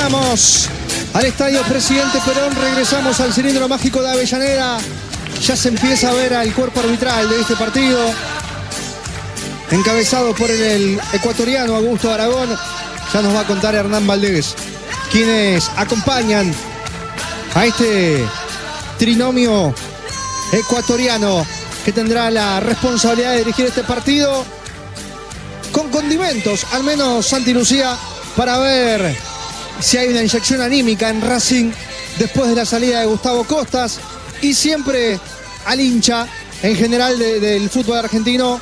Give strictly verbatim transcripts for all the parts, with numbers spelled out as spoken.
Retornamos al estadio Presidente Perón, regresamos al cilindro mágico de Avellaneda. Ya se empieza a ver al cuerpo arbitral de este partido, encabezado por el ecuatoriano Augusto Aragón. Ya nos va a contar Hernán Valdés quienes acompañan a este trinomio ecuatoriano que tendrá la responsabilidad de dirigir este partido con condimentos, al menos Santi Lucía, para ver si hay una inyección anímica en Racing después de la salida de Gustavo Costas. Y siempre al hincha en general de, del fútbol argentino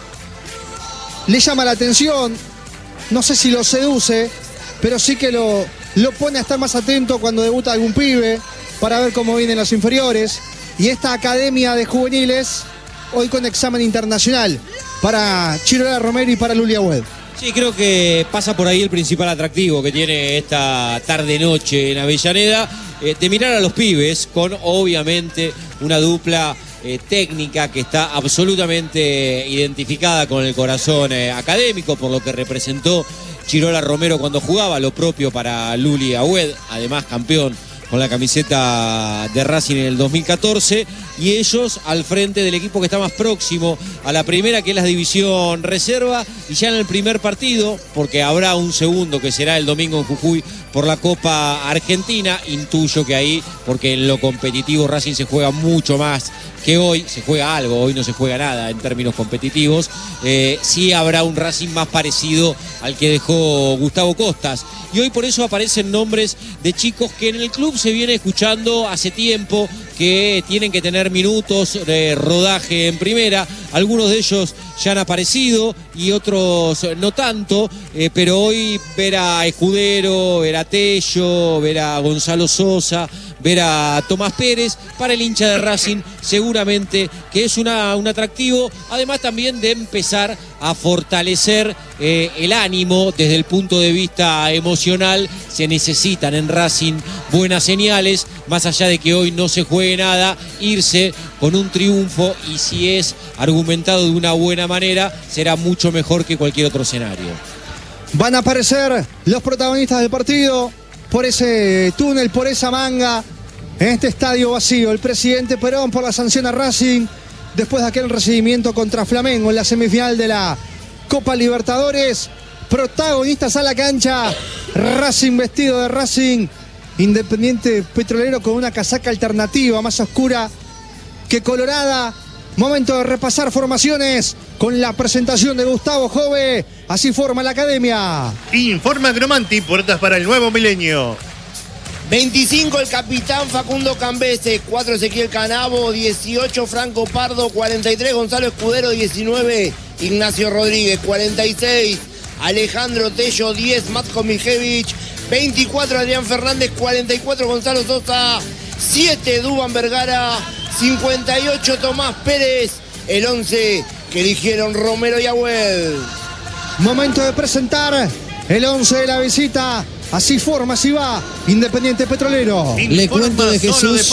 le llama la atención, no sé si lo seduce, pero sí que lo, lo pone a estar más atento cuando debuta algún pibe para ver cómo vienen los inferiores. Y esta academia de juveniles hoy con examen internacional para Chirola Romero y para Lulia Wed. Sí, creo que pasa por ahí el principal atractivo que tiene esta tarde-noche en Avellaneda, eh, de mirar a los pibes con obviamente una dupla eh, técnica que está absolutamente identificada con el corazón eh, académico por lo que representó Chirola Romero cuando jugaba, lo propio para Lulia Wed, además campeón con la camiseta de Racing en el dos mil catorce, y ellos al frente del equipo que está más próximo a la primera, que es la división reserva, y ya en el primer partido, porque habrá un segundo que será el domingo en Jujuy por la Copa Argentina, intuyo que ahí, porque en lo competitivo Racing se juega mucho más que hoy, se juega algo, hoy no se juega nada en términos competitivos, eh, sí habrá un Racing más parecido al que dejó Gustavo Costas, y hoy por eso aparecen nombres de chicos que en el club se viene escuchando hace tiempo que tienen que tener minutos de rodaje en primera. Algunos de ellos ya han aparecido y otros no tanto, eh, pero hoy ver a Escudero, ver a Tello, ver a Gonzalo Sosa, ver a Tomás Pérez, para el hincha de Racing seguramente que es una, un atractivo, además también de empezar a fortalecer eh, el ánimo desde el punto de vista emocional. Se necesitan en Racing buenas señales, más allá de que hoy no se juegue nada, irse con un triunfo, y si es argumentado de una buena manera, será mucho mejor que cualquier otro escenario. Van a aparecer los protagonistas del partido por ese túnel, por esa manga, en este estadio vacío. El Presidente Perón por la sanción a Racing después de aquel recibimiento contra Flamengo en la semifinal de la Copa Libertadores. Protagonistas a la cancha, Racing vestido de Racing, Independiente Petrolero con una casaca alternativa más oscura que colorada. Momento de repasar formaciones con la presentación de Gustavo Jove. Así forma la academia. Informa Cromanti, puertas para el nuevo milenio. veinticinco el capitán Facundo Cambese, cuatro Ezequiel Canavo, dieciocho Franco Pardo, cuarenta y tres Gonzalo Escudero, diecinueve Ignacio Rodríguez, cuarenta y seis Alejandro Tello, diez Matko Mijevich, veinticuatro Adrián Fernández, cuarenta y cuatro Gonzalo Sosa, siete Duván Vergara, cincuenta y ocho Tomás Pérez, el once que eligieron Romero y Agüed. Momento de presentar el once de la visita. Así forma, así va Independiente Petrolero. Le cuento de Jesús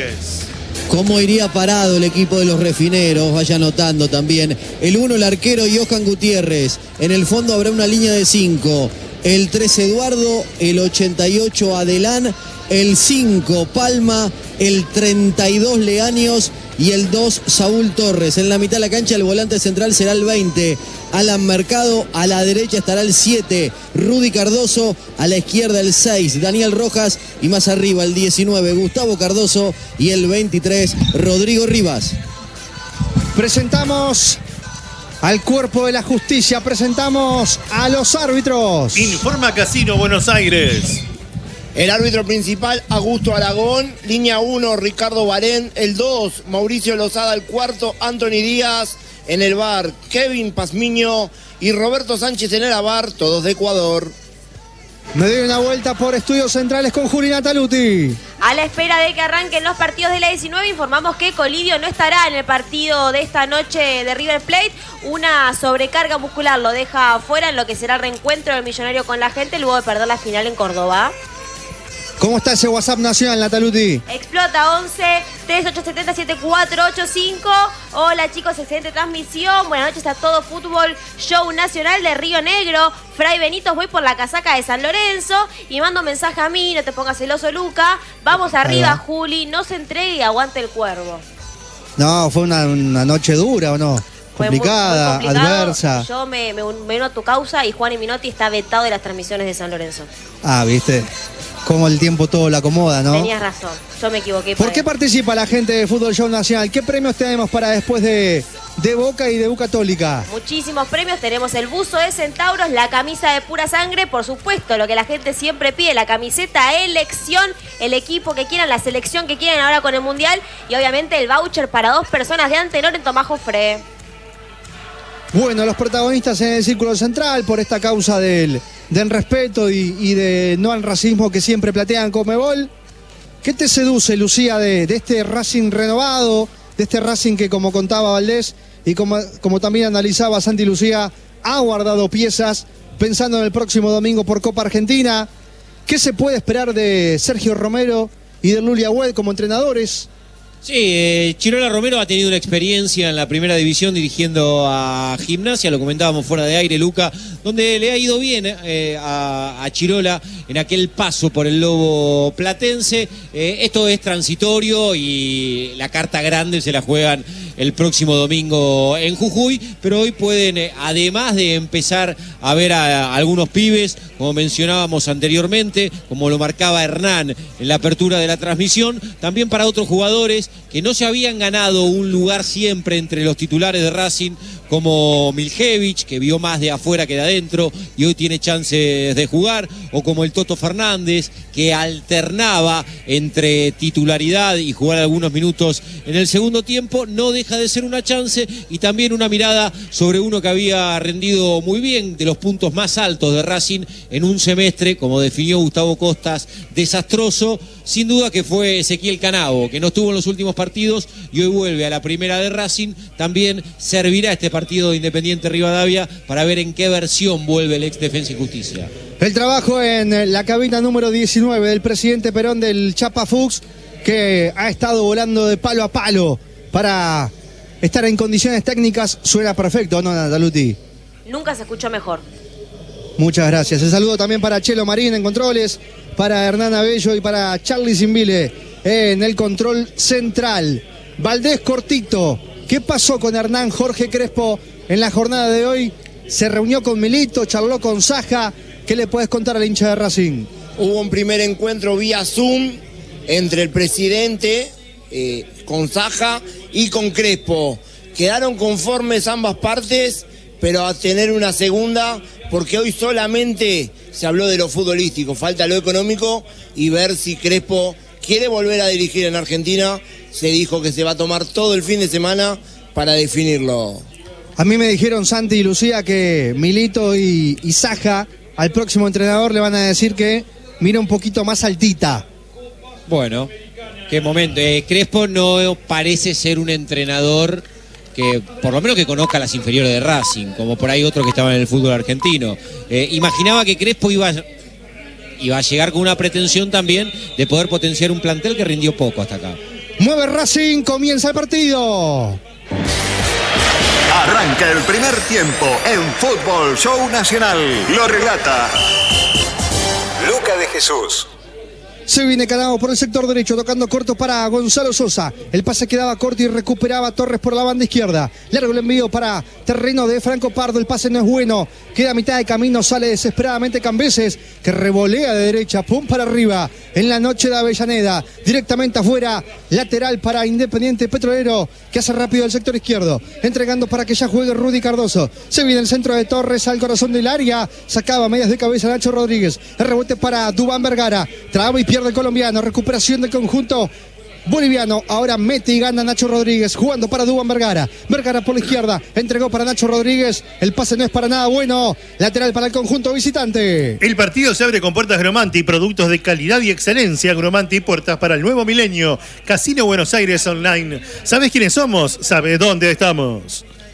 cómo iría parado el equipo de los refineros. Vaya anotando también. El uno, el arquero Johan Gutiérrez. En el fondo habrá una línea de cinco. El tres, Eduardo. El ochenta y ocho, Adelán. El cinco, Palma. El treinta y dos, Leaños. Y el dos, Saúl Torres. En la mitad de la cancha el volante central será el veinte, Alan Mercado. A la derecha estará el siete, Rudy Cardoso. A la izquierda el seis, Daniel Rojas. Y más arriba el diecinueve, Gustavo Cardoso. Y el veintitrés, Rodrigo Rivas. Presentamos al cuerpo de la justicia, presentamos a los árbitros. Informa Casino Buenos Aires. El árbitro principal, Augusto Aragón. Línea uno, Ricardo Barén. El dos, Mauricio Lozada. El cuarto, Anthony Díaz. En el V A R, Kevin Pazmiño y Roberto Sánchez en el V A R, todos de Ecuador. Me doy una vuelta por Estudios Centrales con Juli Nataluti. A la espera de que arranquen los partidos de la diecinueve, informamos que Colidio no estará en el partido de esta noche de River Plate. Una sobrecarga muscular lo deja afuera en lo que será el reencuentro del Millonario con la gente luego de perder la final en Córdoba. ¿Cómo está ese WhatsApp nacional, Nataluti? Explota once, treinta y ocho setenta, setenta y cuatro ochenta y cinco. Hola chicos, excelente transmisión. Buenas noches a todo fútbol. Show nacional de Río Negro. Fray Benito, voy por la casaca de San Lorenzo. Y mando mensaje a mí, no te pongas celoso, Luca. Vamos arriba, Juli. No se entregue y aguante el cuervo. No, fue una, una noche dura, ¿o no? Fue complicada, muy, muy complicado. adversa. Yo me, me, me uno a tu causa y Juan y Minotti está vetado de las transmisiones de San Lorenzo. Ah, ¿viste? Cómo el tiempo todo lo acomoda, ¿no? Tenías razón, yo me equivoqué. ¿Por qué participa la gente de Fútbol Show Nacional? ¿Qué premios tenemos para después de, de Boca y de U Católica? Muchísimos premios, tenemos el buzo de Centauros, la camisa de pura sangre, por supuesto, lo que la gente siempre pide, la camiseta elección, el equipo que quieran, la selección que quieran ahora con el Mundial y obviamente el voucher para dos personas de Antenor en Tomás Jofré. Bueno, los protagonistas en el círculo central por esta causa del, del respeto y, y de no al racismo que siempre platean Conmebol. ¿Qué te seduce, Lucía, de, de este Racing renovado, de este Racing que, como contaba Valdés y como, como también analizaba Santi Lucía, ha guardado piezas pensando en el próximo domingo por Copa Argentina? ¿Qué se puede esperar de Sergio Romero y de Luli Agüed como entrenadores? Sí, eh, Chirola Romero ha tenido una experiencia en la primera división dirigiendo a Gimnasia, lo comentábamos fuera de aire, Luca, donde le ha ido bien eh, a, a Chirola en aquel paso por el Lobo Platense. Eh, esto es transitorio y la carta grande se la juegan el próximo domingo en Jujuy, pero hoy pueden, eh, además de empezar a ver a, a algunos pibes, como mencionábamos anteriormente, como lo marcaba Hernán en la apertura de la transmisión, también para otros jugadores que no se habían ganado un lugar siempre entre los titulares de Racing, como Miljevich, que vio más de afuera que de adentro y hoy tiene chances de jugar, o como el Toto Fernández, que alternaba entre titularidad y jugar algunos minutos en el segundo tiempo. No deja de ser una chance y también una mirada sobre uno que había rendido muy bien, de los puntos más altos de Racing en un semestre, como definió Gustavo Costas, desastroso. Sin duda que fue Ezequiel Canavo, que no estuvo en los últimos partidos y hoy vuelve a la primera de Racing. También servirá este partido de Independiente Rivadavia para ver en qué versión vuelve el ex Defensa y Justicia. El trabajo en la cabina número diecinueve del presidente Perón del Chapa Fuchs, que ha estado volando de palo a palo para estar en condiciones técnicas, suena perfecto, ¿no, Nataluti? Nunca se escuchó mejor. Muchas gracias. El saludo también para Chelo Marín en controles, para Hernán Abello y para Charlie Zimbile en el control central. Valdés cortito. ¿Qué pasó con Hernán Jorge Crespo en la jornada de hoy? Se reunió con Milito, charló con Saja. ¿Qué le puedes contar al hincha de Racing? Hubo un primer encuentro vía Zoom entre el presidente eh, con Saja y con Crespo. Quedaron conformes ambas partes, pero a tener una segunda, porque hoy solamente se habló de lo futbolístico, falta lo económico y ver si Crespo quiere volver a dirigir en Argentina. Se dijo que se va a tomar todo el fin de semana para definirlo. A mí me dijeron Santi y Lucía que Milito y, y Saja al próximo entrenador le van a decir que mira un poquito más altita. Bueno, qué momento. Eh, Crespo no parece ser un entrenador que por lo menos que conozca las inferiores de Racing, como por ahí otros que estaban en el fútbol argentino. Eh, imaginaba que Crespo iba a, iba a llegar con una pretensión también de poder potenciar un plantel que rindió poco hasta acá. Mueve Racing, comienza el partido. Arranca el primer tiempo en Fútbol Show Nacional. Lo relata Luca de Jesús. Se viene Canavo por el sector derecho, tocando corto para Gonzalo Sosa. El pase quedaba corto y recuperaba Torres por la banda izquierda. Largo el envío para terreno de Franco Pardo. El pase no es bueno. Queda a mitad de camino, sale desesperadamente Cambeses, que revolea de derecha, pum para arriba. En la noche de Avellaneda, directamente afuera, lateral para Independiente Petrolero, que hace rápido el sector izquierdo. Entregando para que ya juegue Rudy Cardoso. Se viene el centro de Torres al corazón del área. Sacaba medias de cabeza Nacho Rodríguez. El rebote para Dubán Vergara. Traba y pierde el colombiano, recuperación del conjunto boliviano, ahora mete y gana Nacho Rodríguez, jugando para Dubán Vergara, Vergara por la izquierda, entregó para Nacho Rodríguez, el pase no es para nada bueno, lateral para el conjunto visitante. El partido se abre con puertas Gromanti, productos de calidad y excelencia. Gromanti, puertas para el nuevo milenio. Casino Buenos Aires Online. ¿Sabes quiénes somos? ¿Sabes dónde estamos?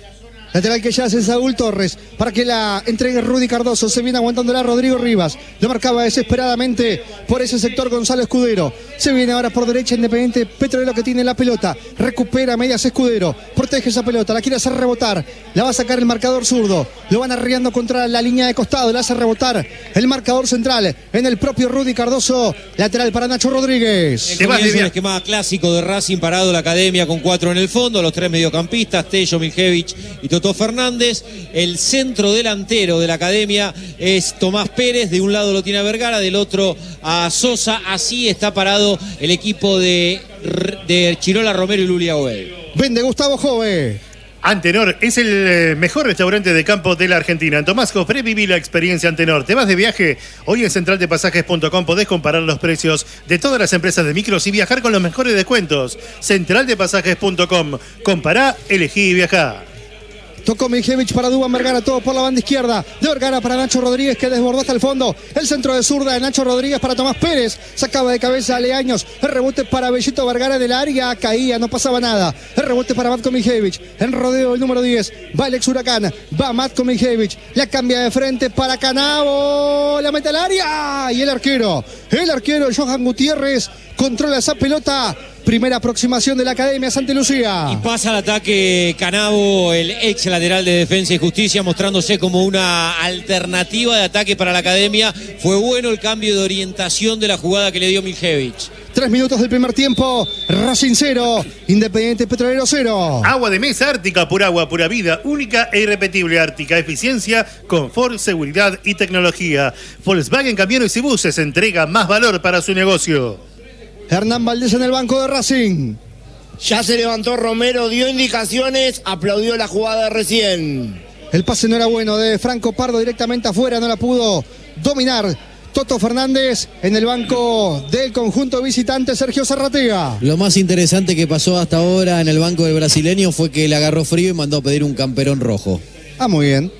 Lateral que ya hace Saúl Torres para que la entregue Rudy Cardoso. Se viene aguantándola Rodrigo Rivas. Lo marcaba desesperadamente por ese sector Gonzalo Escudero. Se viene ahora por derecha Independiente Petrolero que tiene la pelota. Recupera medias Escudero. Protege esa pelota. La quiere hacer rebotar. La va a sacar el marcador zurdo. Lo van arriando contra la línea de costado. La hace rebotar el marcador central en el propio Rudy Cardoso. Lateral para Nacho Rodríguez. El comienzo, un esquema clásico de Racing, parado la academia con cuatro en el fondo. Los tres mediocampistas, Tello, Miljevich y Totó Fernández. El centro delantero de la academia es Tomás Pérez. De un lado lo tiene a Vergara, del otro a Sosa. Así está parado el equipo de, de Chirola Romero y Lulia Ovel. Vende Gustavo Jove. Antenor es el mejor restaurante de campo de la Argentina. En Tomás Jofré viví la experiencia Antenor. ¿Te vas de viaje? Hoy en central de pasajes punto com podés comparar los precios de todas las empresas de micros y viajar con los mejores descuentos. central de pasajes punto com. Compará, elegí y viajá. Tocó Miljevich para Duván Vergara, todo por la banda izquierda. De Vergara para Nacho Rodríguez, que desbordó hasta el fondo. El centro de zurda de Nacho Rodríguez para Tomás Pérez. Sacaba de cabeza a Leaños. El rebote para Bellito Vergara en el área. Caía, no pasaba nada. El rebote para Matko Miljevich. En rodeo el número diez. Va Alex Huracán. Va Matko Miljevich. La cambia de frente para Canavo. La mete al área. Y el arquero. El arquero Johan Gutiérrez controla esa pelota. Primera aproximación de la Academia Santa Lucía. Y pasa al ataque Canavo, el ex lateral de Defensa y Justicia, mostrándose como una alternativa de ataque para la Academia. Fue bueno el cambio de orientación de la jugada que le dio Miljevich. Tres minutos del primer tiempo. Racing cero, Independiente Petrolero cero. Agua de mesa Ártica, pura agua, pura vida, única e irrepetible. Ártica, eficiencia, confort, seguridad y tecnología. Volkswagen Camiones y Buses entrega más valor para su negocio. Hernán Valdés en el banco de Racing. Ya se levantó Romero, dio indicaciones, aplaudió la jugada recién. El pase no era bueno de Franco Pardo, directamente afuera, no la pudo dominar Toto Fernández. En el banco del conjunto visitante Sergio Zarratea. Lo más interesante que pasó hasta ahora en el banco del brasileño fue que le agarró frío y mandó a pedir un camperón rojo. Ah, muy bien.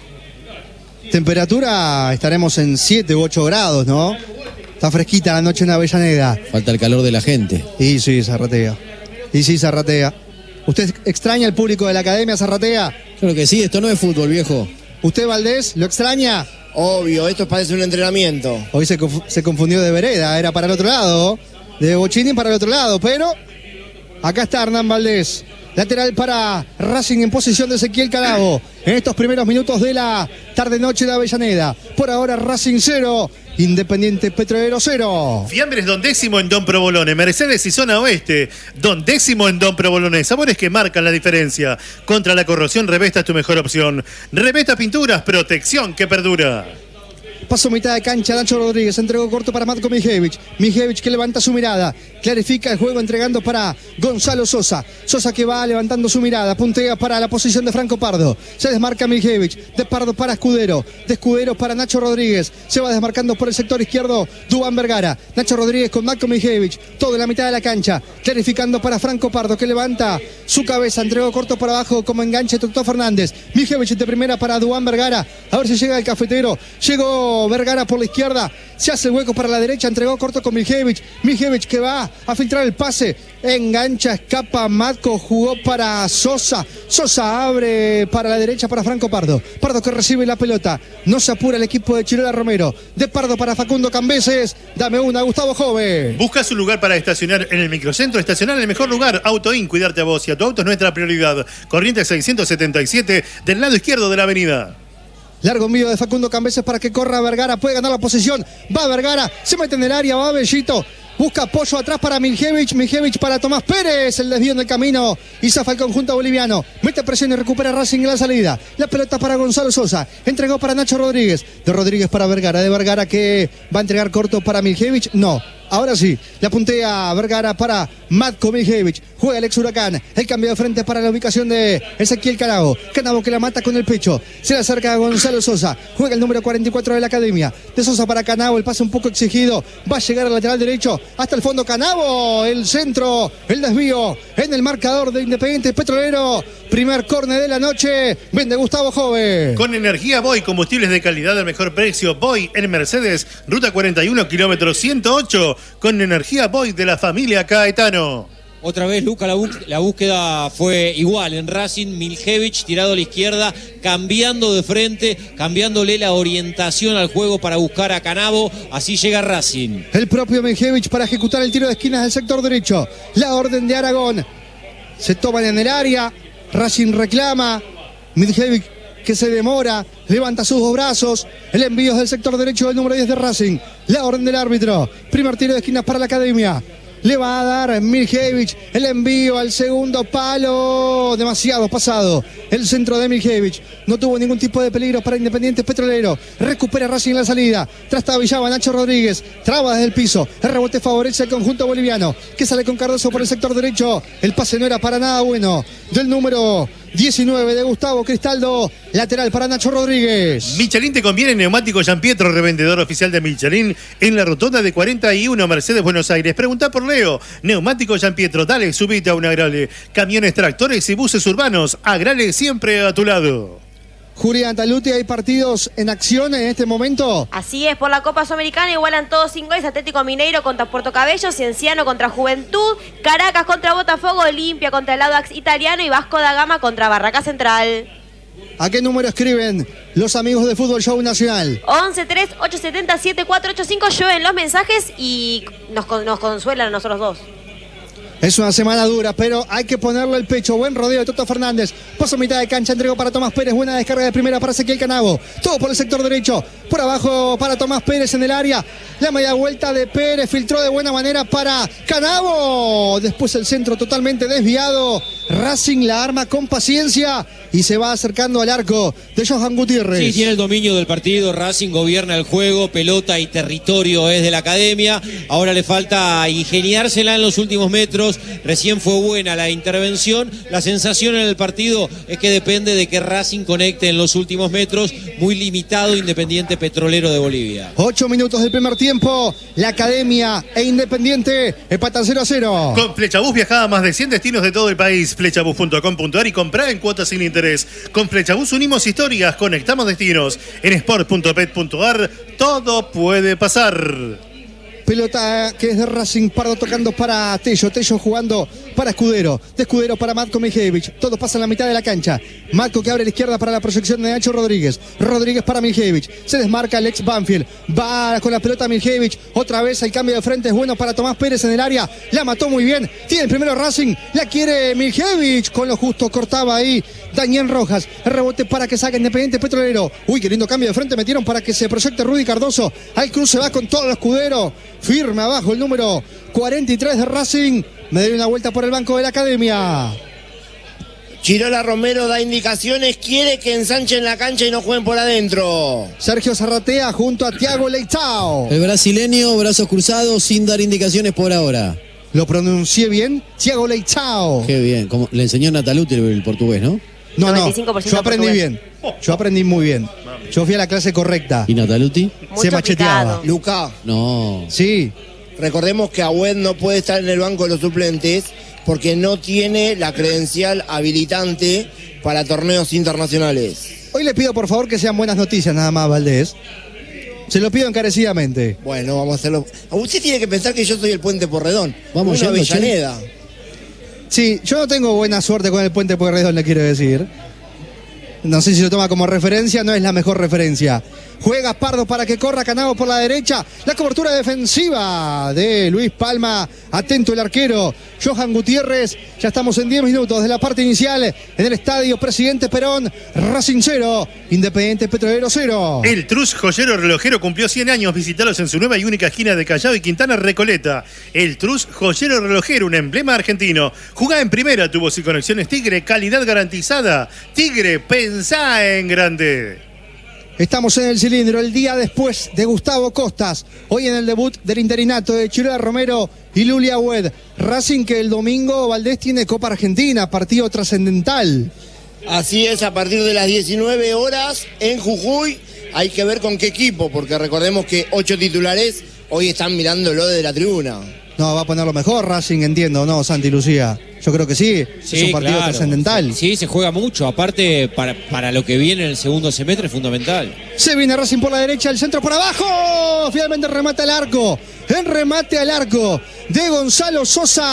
Temperatura, estaremos en siete u ocho grados, ¿no? Está fresquita la noche en Avellaneda. Falta el calor de la gente. Y sí, Zarratea. Y sí, Zarratea. ¿Usted extraña al público de la Academia, Zarratea? Creo que sí, esto no es fútbol, viejo. ¿Usted, Valdés, lo extraña? Obvio, esto parece un entrenamiento. Hoy se, conf se confundió de vereda, era para el otro lado. De Bochini para el otro lado, pero acá está Hernán Valdés. Lateral para Racing en posición de Ezequiel Canavo. En estos primeros minutos de la tarde-noche de Avellaneda. Por ahora Racing cero, Independiente Petrolero cero. Fiambres Don Décimo en Don Provolone. Mercedes y Zona Oeste. Don Décimo en Don Provolone. Sabores que marcan la diferencia. Contra la corrosión, Revesta es tu mejor opción. Revesta Pinturas, protección que perdura. Paso mitad de cancha, Nacho Rodríguez, entregó corto para Matko Miljevich. Miljevich que levanta su mirada, clarifica el juego entregando para Gonzalo Sosa. Sosa que va levantando su mirada, puntea para la posición de Franco Pardo. Se desmarca Miljevich, de Pardo para Escudero, de Escudero para Nacho Rodríguez. Se va desmarcando por el sector izquierdo Duván Vergara. Nacho Rodríguez con Matko Miljevich, todo en la mitad de la cancha, clarificando para Franco Pardo que levanta su cabeza, entregó corto para abajo como enganche Totó Fernández. Miljevich de primera para Duván Vergara, a ver si llega el cafetero. Llegó Vergara por la izquierda, se hace el hueco para la derecha, entregó corto con Miljevich. Miljevich que va a filtrar el pase, engancha, escapa Matko, jugó para Sosa. Sosa abre para la derecha para Franco Pardo. Pardo que recibe la pelota, no se apura el equipo de Chirola Romero. De Pardo para Facundo Cambeses, dame una, Gustavo Jove. ¿Buscas un lugar para estacionar en el microcentro? Estacionar en el mejor lugar, Autoin, cuidarte a vos y a tu auto es nuestra prioridad. Corrientes seiscientos setenta y siete del lado izquierdo de la avenida. Largo envío de Facundo Cambeses para que corra Vergara, puede ganar la posición, va Vergara, se mete en el área, va Bellito, busca apoyo atrás para Miljevich, Miljevich para Tomás Pérez, el desvío en el camino y zafa el conjunto boliviano, mete presión y recupera Racing en la salida, la pelota para Gonzalo Sosa, entregó para Nacho Rodríguez, de Rodríguez para Vergara, de Vergara que va a entregar corto para Miljevich, no. Ahora sí, la puntea Vergara para Matko Miljevich. Juega Alex Huracán. El cambio de frente para la ubicación de Ezequiel Canavo. Canavo que la mata con el pecho. Se le acerca a Gonzalo Sosa. Juega el número cuarenta y cuatro de la Academia. De Sosa para Canavo. El pase un poco exigido. Va a llegar al lateral derecho. Hasta el fondo Canavo. El centro. El desvío. En el marcador de Independiente Petrolero. Primer córner de la noche. Vende Gustavo Jove. Con energía Boy. Combustibles de calidad al mejor precio. Boy en Mercedes. Ruta cuarenta y uno, kilómetro ciento ocho. Con energía Boy de la familia Caetano. Otra vez, Luca, la, bú- la búsqueda fue igual en Racing. Miljevic tirado a la izquierda, cambiando de frente, cambiándole la orientación al juego para buscar a Canavo. Así llega Racing. El propio Miljevic para ejecutar el tiro de esquinas del sector derecho. La orden de Aragón. Se toman en el área. Racing reclama. Miljevic que se demora. Levanta sus dos brazos. El envío es del sector derecho del número diez de Racing. La orden del árbitro. Primer tiro de esquinas para la academia. Le va a dar Miljevic el envío al segundo palo. Demasiado pasado. El centro de Miljevic. No tuvo ningún tipo de peligro para Independiente Petrolero. Recupera Racing en la salida. Trastabillaba Nacho Rodríguez. Traba desde el piso. El rebote favorece al conjunto boliviano, que sale con Cardoso por el sector derecho. El pase no era para nada bueno. Del número diecinueve de Gustavo Cristaldo. Lateral para Nacho Rodríguez. Michelin te conviene. Neumático Gianpietro, revendedor oficial de Michelin en la rotonda de cuarenta y uno Mercedes, Buenos Aires. Pregunta por Leo. Neumático Gianpietro, dale, subite a un Agrale. Camiones, tractores y buses urbanos. Agrale siempre a tu lado. Julián Taluti, ¿hay partidos en acción en este momento? Así es, por la Copa Sudamericana igualan todos sin goles. Atlético Mineiro contra Puerto Cabello, Cienciano contra Juventud, Caracas contra Botafogo, Olimpia contra el Audax Italiano y Vasco da Gama contra Barraca Central. ¿A qué número escriben los amigos de Fútbol Show Nacional? once tres ocho siete cero siete cuatro ocho cinco. Lleven los mensajes y nos, con- nos consuelan a nosotros dos. Es una semana dura, pero hay que ponerle el pecho. Buen rodeo de Toto Fernández. Paso mitad de cancha, entregó para Tomás Pérez. Buena descarga de primera para Ezequiel Canavo. Todo por el sector derecho. Por abajo para Tomás Pérez en el área. La media vuelta de Pérez. Filtró de buena manera para Canavo. Después el centro totalmente desviado. Racing la arma con paciencia y se va acercando al arco de Johan Gutiérrez. Sí, tiene el dominio del partido. Racing gobierna el juego. Pelota y territorio es de la academia. Ahora le falta ingeniársela en los últimos metros. Recién fue buena la intervención. La sensación en el partido es que depende de que Racing conecte en los últimos metros. Muy limitado Independiente Petrolero de Bolivia. Ocho minutos del primer tiempo. La academia e Independiente empatan cero a cero. Con Flechabús viajá a más de cien destinos de todo el país. Flechabús punto com punto ar y comprá en cuotas sin interés. Con Flechabús unimos historias, conectamos destinos. En sport punto pet punto ar todo puede pasar. Pelota que es de Racing, Pardo tocando para Tello, Tello jugando para Escudero, de Escudero para Matko Miljevic, todo pasa en la mitad de la cancha. Matko que abre a la izquierda para la proyección de Nacho Rodríguez, Rodríguez para Miljevic, se desmarca Alex Banfield, va con la pelota Miljevic, otra vez el cambio de frente es bueno para Tomás Pérez en el área, la mató muy bien, tiene el primero Racing, la quiere Miljevic, con lo justo cortaba ahí Daniel Rojas, el rebote para que saque Independiente Petrolero, uy qué lindo cambio de frente metieron para que se proyecte Rudy Cardoso, al cruce va con todo Escudero, firme abajo el número cuarenta y tres de Racing. Me doy una vuelta por el banco de la academia. Chirola Romero da indicaciones, quiere que ensanchen la cancha y no jueguen por adentro. Sergio Zarratea junto a Thiago Leitao. El brasileño, brazos cruzados, sin dar indicaciones por ahora. ¿Lo pronuncié bien? Thiago Leitao. Qué bien, como le enseñó Nataluti el, el portugués, ¿no? No, no, noventa y cinco por ciento yo aprendí portugués. bien. Yo aprendí muy bien. Yo fui a la clase correcta. ¿Y Nataluti? Mucho Se macheteaba. picado. Luca, No. Sí, recordemos que Agüed no puede estar en el banco de los suplentes porque no tiene la credencial habilitante para torneos internacionales. hoy le pido por favor que sean buenas noticias nada más, Valdés. Se lo pido encarecidamente. Bueno, vamos a hacerlo. Usted tiene que pensar que yo soy el Puente Porredón. Vamos una yendo, che. Avellaneda. Sí, yo no tengo buena suerte con el Puente Pueyrredón, le quiero decir. No sé si lo toma como referencia, no es la mejor referencia. Juega Pardo para que corra Canavo por la derecha. La cobertura defensiva de Luis Palma. Atento el arquero Johan Gutiérrez. Ya estamos en diez minutos de la parte inicial en el estadio Presidente Perón. Racing cero, Independiente Petrolero cero. El Trus Joyero Relojero cumplió cien años. Visitalos en su nueva y única esquina de Callao y Quintana Recoleta. El Trus Joyero Relojero, un emblema argentino. Jugá en primera, tubos y conexiones Tigre, calidad garantizada. Tigre, pensá en grande. Estamos en el cilindro el día después de Gustavo Costas. Hoy en el debut del interinato de Chirola Romero y Lulia Agüed. Racing que el domingo, Valdés, tiene Copa Argentina, partido trascendental. Así es, a partir de las diecinueve horas en Jujuy. Hay que ver con qué equipo, porque recordemos que ocho titulares hoy están mirándolo desde la tribuna. No, va a ponerlo mejor Racing, entiendo, ¿no, Santi Lucía? Yo creo que sí, Sí, es un partido claro. trascendental. Sí, se juega mucho. Aparte, para, para lo que viene en el segundo semestre es fundamental. Se viene Racing por la derecha, el centro por abajo. Finalmente remata el arco. En remate al arco de Gonzalo Sosa.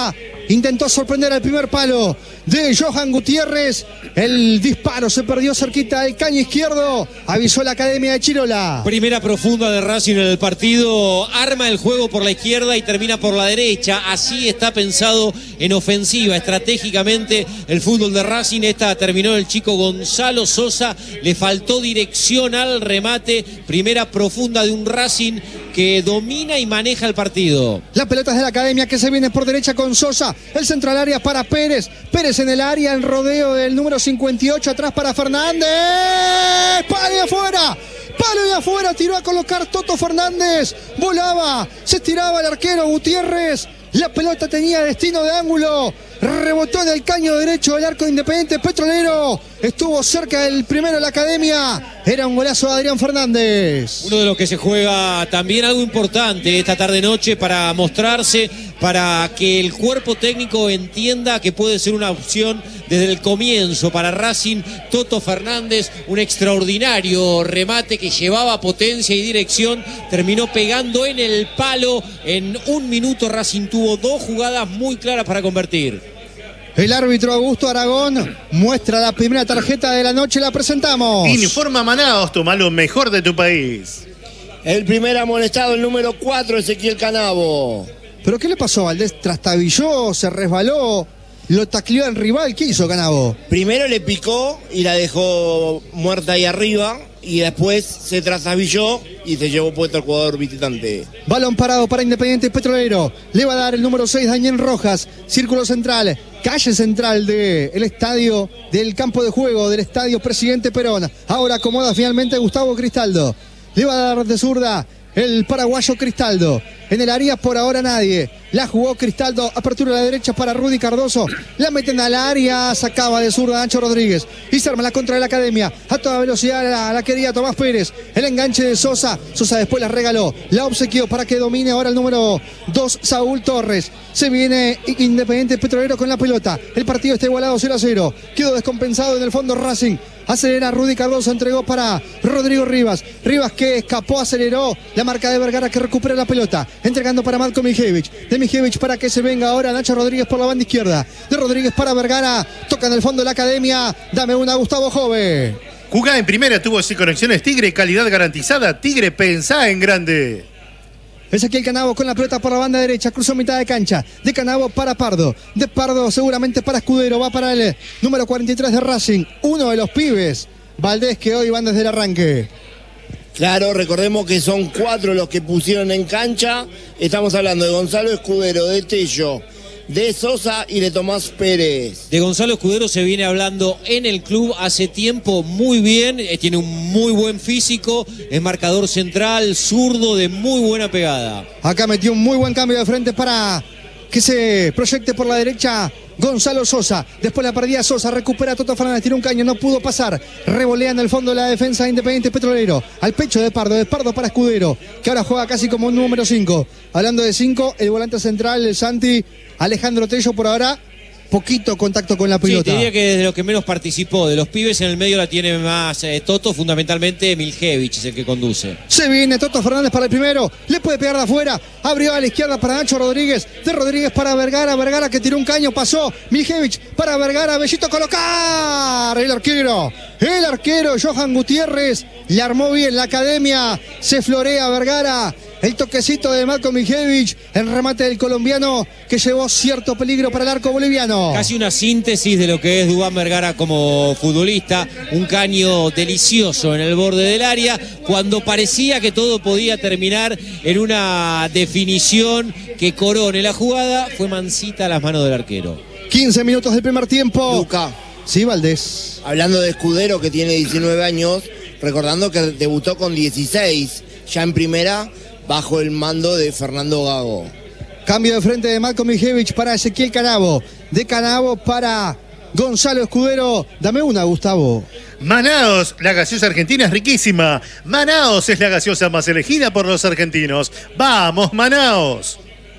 Intentó sorprender al primer palo de Johan Gutiérrez. El disparo se perdió cerquita del caño izquierdo. Avisó la Academia de Chirola. Primera profunda de Racing en el partido. Arma el juego por la izquierda y termina por la derecha. Así está pensado en ofensiva. Estratégicamente el fútbol de Racing. Esta terminó el chico Gonzalo Sosa. Le faltó dirección al remate. Primera profunda de un Racing que domina y maneja el partido. La pelota es de la Academia que se viene por derecha con Sosa. El centro al área para Pérez. Pérez en el área, el rodeo del número cincuenta y ocho atrás para Fernández. ¡Palo de afuera! Palo de afuera, tiró a colocar Toto Fernández. Volaba, se estiraba el arquero Gutiérrez. La pelota tenía destino de ángulo. Rebotó en el caño derecho del arco Independiente Petrolero. Estuvo cerca del primero de la Academia. Era un golazo de Adrián Fernández. Uno de los que se juega también algo importante esta tarde-noche para mostrarse, para que el cuerpo técnico entienda que puede ser una opción desde el comienzo para Racing. Toto Fernández, un extraordinario remate que llevaba potencia y dirección, terminó pegando en el palo. En un minuto Racing tuvo dos jugadas muy claras para convertir. El árbitro Augusto Aragón muestra la primera tarjeta de la noche, la presentamos. Informa Manaos, toma lo mejor de tu país. El primer amonestado, el número cuatro, Ezequiel Canavo. ¿Pero qué le pasó a Valdés? ¿Trastabilló, se resbaló, lo tacleó al rival? ¿Qué hizo Canavo? Primero le picó y la dejó muerta ahí arriba. Y después se trastabilló y se llevó puesto al jugador visitante. Balón parado para Independiente Petrolero. Le va a dar el número seis, Daniel Rojas. Círculo central, calle central del estadio, del campo de juego, del estadio Presidente Perón. Ahora acomoda finalmente Gustavo Cristaldo. Le va a dar de zurda el paraguayo Cristaldo. En el área por ahora nadie. La jugó Cristaldo. Apertura a la derecha para Rudy Cardoso. La meten al área. Sacaba de zurda Nacho Rodríguez. Y se arma la contra de la Academia. A toda velocidad la, la quería Tomás Pérez. El enganche de Sosa. Sosa después la regaló. La obsequió para que domine ahora el número dos, Saúl Torres. Se viene Independiente Petrolero con la pelota. El partido está igualado cero a cero. Quedó descompensado en el fondo Racing. Acelera Rudy Cardoso, entregó para Rodrigo Rivas. Rivas que escapó, aceleró. La marca de Vergara que recupera la pelota. Entregando para Marco Mijevich. De Mijevich para que se venga ahora Nacho Rodríguez por la banda izquierda. De Rodríguez para Vergara. Toca en el fondo de la Academia. Dame una, Gustavo Jove. Jugá en primera, tuvo sin conexiones Tigre, calidad garantizada. Tigre, pensá en grande. Ezequiel Canavo con la pelota por la banda derecha, cruzó mitad de cancha, de Canavo para Pardo, de Pardo seguramente para Escudero, va para el número cuarenta y tres de Racing, uno de los pibes, Valdés, que hoy van desde el arranque. Claro, recordemos que son cuatro los que pusieron en cancha, estamos hablando de Gonzalo Escudero, de Tello, de Sosa y de Tomás Pérez. De Gonzalo Escudero se viene hablando en el club hace tiempo muy bien, eh, tiene un muy buen físico, es marcador central, zurdo, de muy buena pegada. Acá metió un muy buen cambio de frente para que se proyecte por la derecha Gonzalo Sosa. Después la perdía Sosa, recupera a Toto Fernández, tiene un caño, no pudo pasar. Revolea en el fondo de la defensa de Independiente Petrolero. Al pecho de Pardo, de Pardo para Escudero, que ahora juega casi como un número cinco. Hablando de cinco, el volante central, el Santi, Alejandro Tello, por ahora poquito contacto con la pelota. Sí, diría que desde lo que menos participó. De los pibes en el medio la tiene más eh, Toto, fundamentalmente Miljevich es el que conduce. Se viene Toto Fernández para el primero, le puede pegar de afuera, abrió a la izquierda para Nacho Rodríguez, de Rodríguez para Vergara, Vergara que tiró un caño, pasó, Miljevich para Vergara, Bellito colocar, el arquero, el arquero Johan Gutiérrez, le armó bien la Academia, se florea Vergara. El toquecito de Marco Mijevich, el remate del colombiano que llevó cierto peligro para el arco boliviano. Casi una síntesis de lo que es Duván Vergara como futbolista, un caño delicioso en el borde del área, cuando parecía que todo podía terminar en una definición que corone la jugada, fue mansita a las manos del arquero. quince minutos del primer tiempo. Luca. Sí, Valdés. Hablando de Escudero, que tiene diecinueve años, recordando que debutó con dieciséis, ya en primera, bajo el mando de Fernando Gago. Cambio de frente de Marco Mijevich para Ezequiel Canavo. De Canavo para Gonzalo Escudero. Dame una, Gustavo. Manaos, la gaseosa argentina es riquísima. Manaos es la gaseosa más elegida por los argentinos. ¡Vamos, Manaos!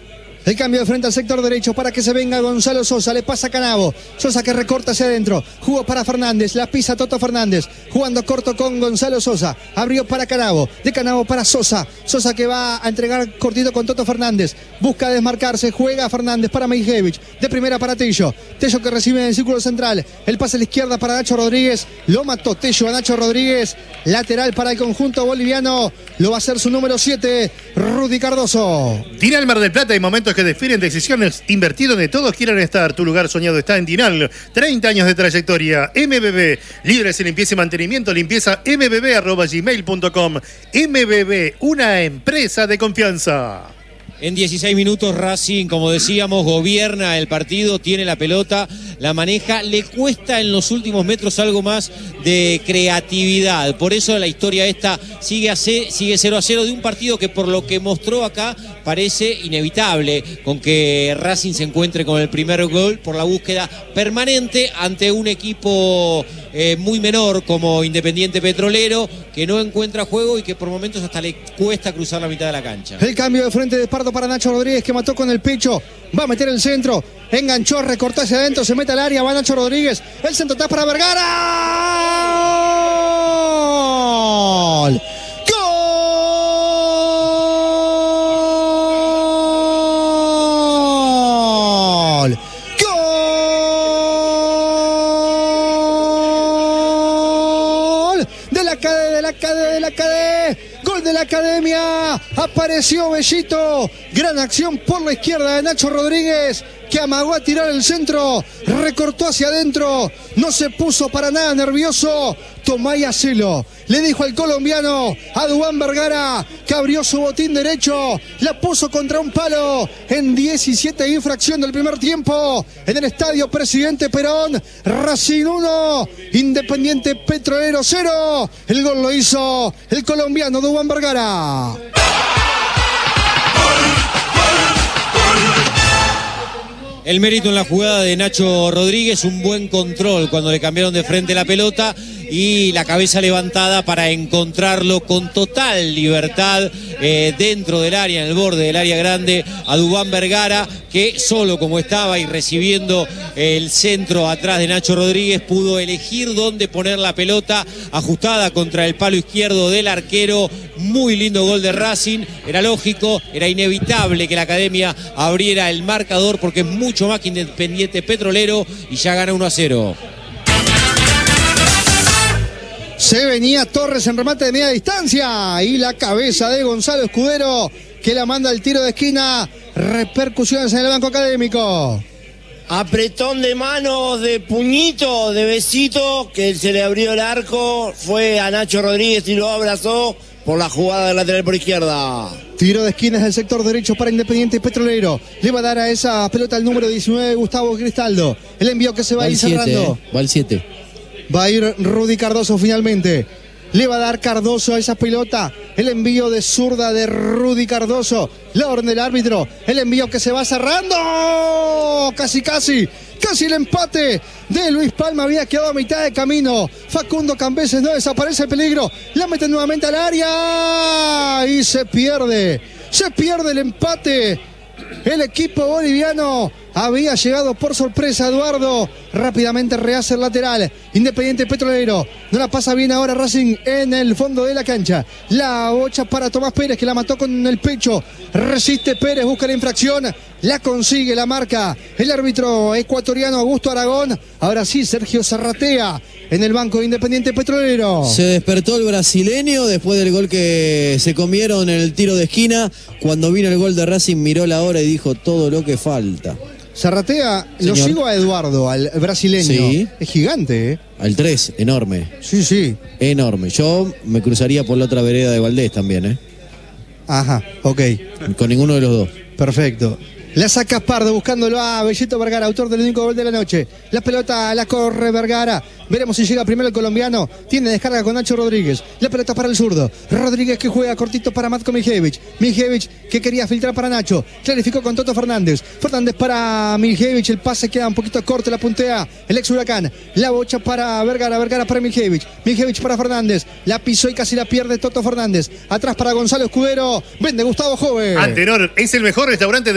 El cambio de frente al sector derecho para que se venga Gonzalo Sosa. Le pasa a Canavo. Sosa que recorta hacia adentro. Jugó para Fernández. La pisa Toto Fernández. Jugando corto con Gonzalo Sosa. Abrió para Canavo. De Canavo para Sosa. Sosa que va a entregar cortito con Toto Fernández. Busca desmarcarse. Juega Fernández para Mijevich. De primera para Tello. Tello que recibe en el círculo central. El pase a la izquierda para Nacho Rodríguez. Lo mató Tello a Nacho Rodríguez. Lateral para el conjunto boliviano. Lo va a hacer su número siete, Rudy Cardoso. Dinal Mar del Plata, hay momentos que definen decisiones. Invertir donde todos quieran estar. Tu lugar soñado está en Dinal. treinta años de trayectoria. M B B, líderes en limpieza y mantenimiento. Limpieza m b b arroba gmail punto com. M B B, una empresa de confianza. En dieciséis minutos Racing, como decíamos, gobierna el partido, tiene la pelota, la maneja, le cuesta en los últimos metros algo más de creatividad. Por eso la historia esta sigue, a C, sigue cero a cero de un partido que por lo que mostró acá parece inevitable, con que Racing se encuentre con el primer gol por la búsqueda permanente ante un equipo eh, muy menor como Independiente Petrolero, que no encuentra juego y que por momentos hasta le cuesta cruzar la mitad de la cancha. El cambio de frente de Pardo para Nacho Rodríguez, que mató con el pecho, va a meter el centro, enganchó, recortó hacia adentro, se mete al área, va Nacho Rodríguez, el centro está para Vergara. ¡Gol! ¡Gol! ¡Gol! De la cadena, de la cadena, de la cadena. Gol de la Academia. Apareció Bellito. Gran acción por la izquierda de Nacho Rodríguez, que amagó a tirar el centro, recortó hacia adentro, no se puso para nada nervioso. Tomá y hacelo, le dijo al colombiano, a Duván Vergara, que abrió su botín derecho, la puso contra un palo en diecisiete de infracción del primer tiempo, en el estadio Presidente Perón. Racing uno, Independiente Petrolero cero. El gol lo hizo el colombiano Duván Vergara. El mérito en la jugada de Nacho Rodríguez, un buen control cuando le cambiaron de frente la pelota y la cabeza levantada para encontrarlo con total libertad eh, dentro del área, en el borde del área grande, a Duván Vergara, que solo como estaba y recibiendo el centro atrás de Nacho Rodríguez, pudo elegir dónde poner la pelota, ajustada contra el palo izquierdo del arquero. Muy lindo gol de Racing, era lógico, era inevitable que la Academia abriera el marcador porque es mucho más que Independiente Petrolero y ya gana uno a cero. Se venía Torres en remate de media distancia y la cabeza de Gonzalo Escudero, que la manda al tiro de esquina. Repercusiones en el banco académico. Apretón de manos, de puñito, de besito, que se le abrió el arco. Fue a Nacho Rodríguez y lo abrazó por la jugada del lateral por izquierda. Tiro de esquinas del sector derecho para Independiente Petrolero. Le va a dar a esa pelota el número diecinueve, Gustavo Cristaldo. El envío que se va, va a ir siete, cerrando. Eh. Va al siete. Va a ir Rudy Cardoso finalmente. Le va a dar Cardoso a esa pelota. El envío de zurda de Rudy Cardoso. La orden del árbitro. El envío que se va cerrando. Casi, casi. Casi el empate de Luis Palma. Había quedado a mitad de camino. Facundo Cambeses, no desaparece el peligro. La mete nuevamente al área. Y se pierde. Se pierde el empate. El equipo boliviano había llegado por sorpresa. Eduardo rápidamente rehace el lateral. Independiente Petrolero. No la pasa bien ahora Racing en el fondo de la cancha. La bocha para Tomás Pérez, que la mató con el pecho. Resiste Pérez, busca la infracción. La consigue, la marca el árbitro ecuatoriano Augusto Aragón. Ahora sí, Sergio Zarratea en el banco de Independiente Petrolero. Se despertó el brasileño después del gol que se comieron en el tiro de esquina. Cuando vino el gol de Racing miró la hora y dijo todo lo que falta. Zarratea, lo Señor. sigo a Eduardo, al brasileño. Sí. Es gigante, ¿eh? Al tres, enorme. Sí, sí. Enorme. Yo me cruzaría por la otra vereda de Valdés también, ¿eh? Ajá, ok. Con ninguno de los dos. Perfecto. La saca Pardo buscándolo a Bellito Vergara, autor del único gol de la noche. La pelota la corre Vergara. Veremos si llega primero el colombiano. Tiene descarga con Nacho Rodríguez. La pelota para el zurdo. Rodríguez que juega cortito para Matko Mijevich. Mijevich que quería filtrar para Nacho. Clarificó con Toto Fernández. Fernández para Mijevich. El pase queda un poquito corto. La puntea el ex Huracán. La bocha para Vergara. Vergara para Mijevich. Mijevich para Fernández. La pisó y casi la pierde Toto Fernández. Atrás para Gonzalo Escudero. Vende Gustavo Jove. Antenor es el mejor restaurante de campo de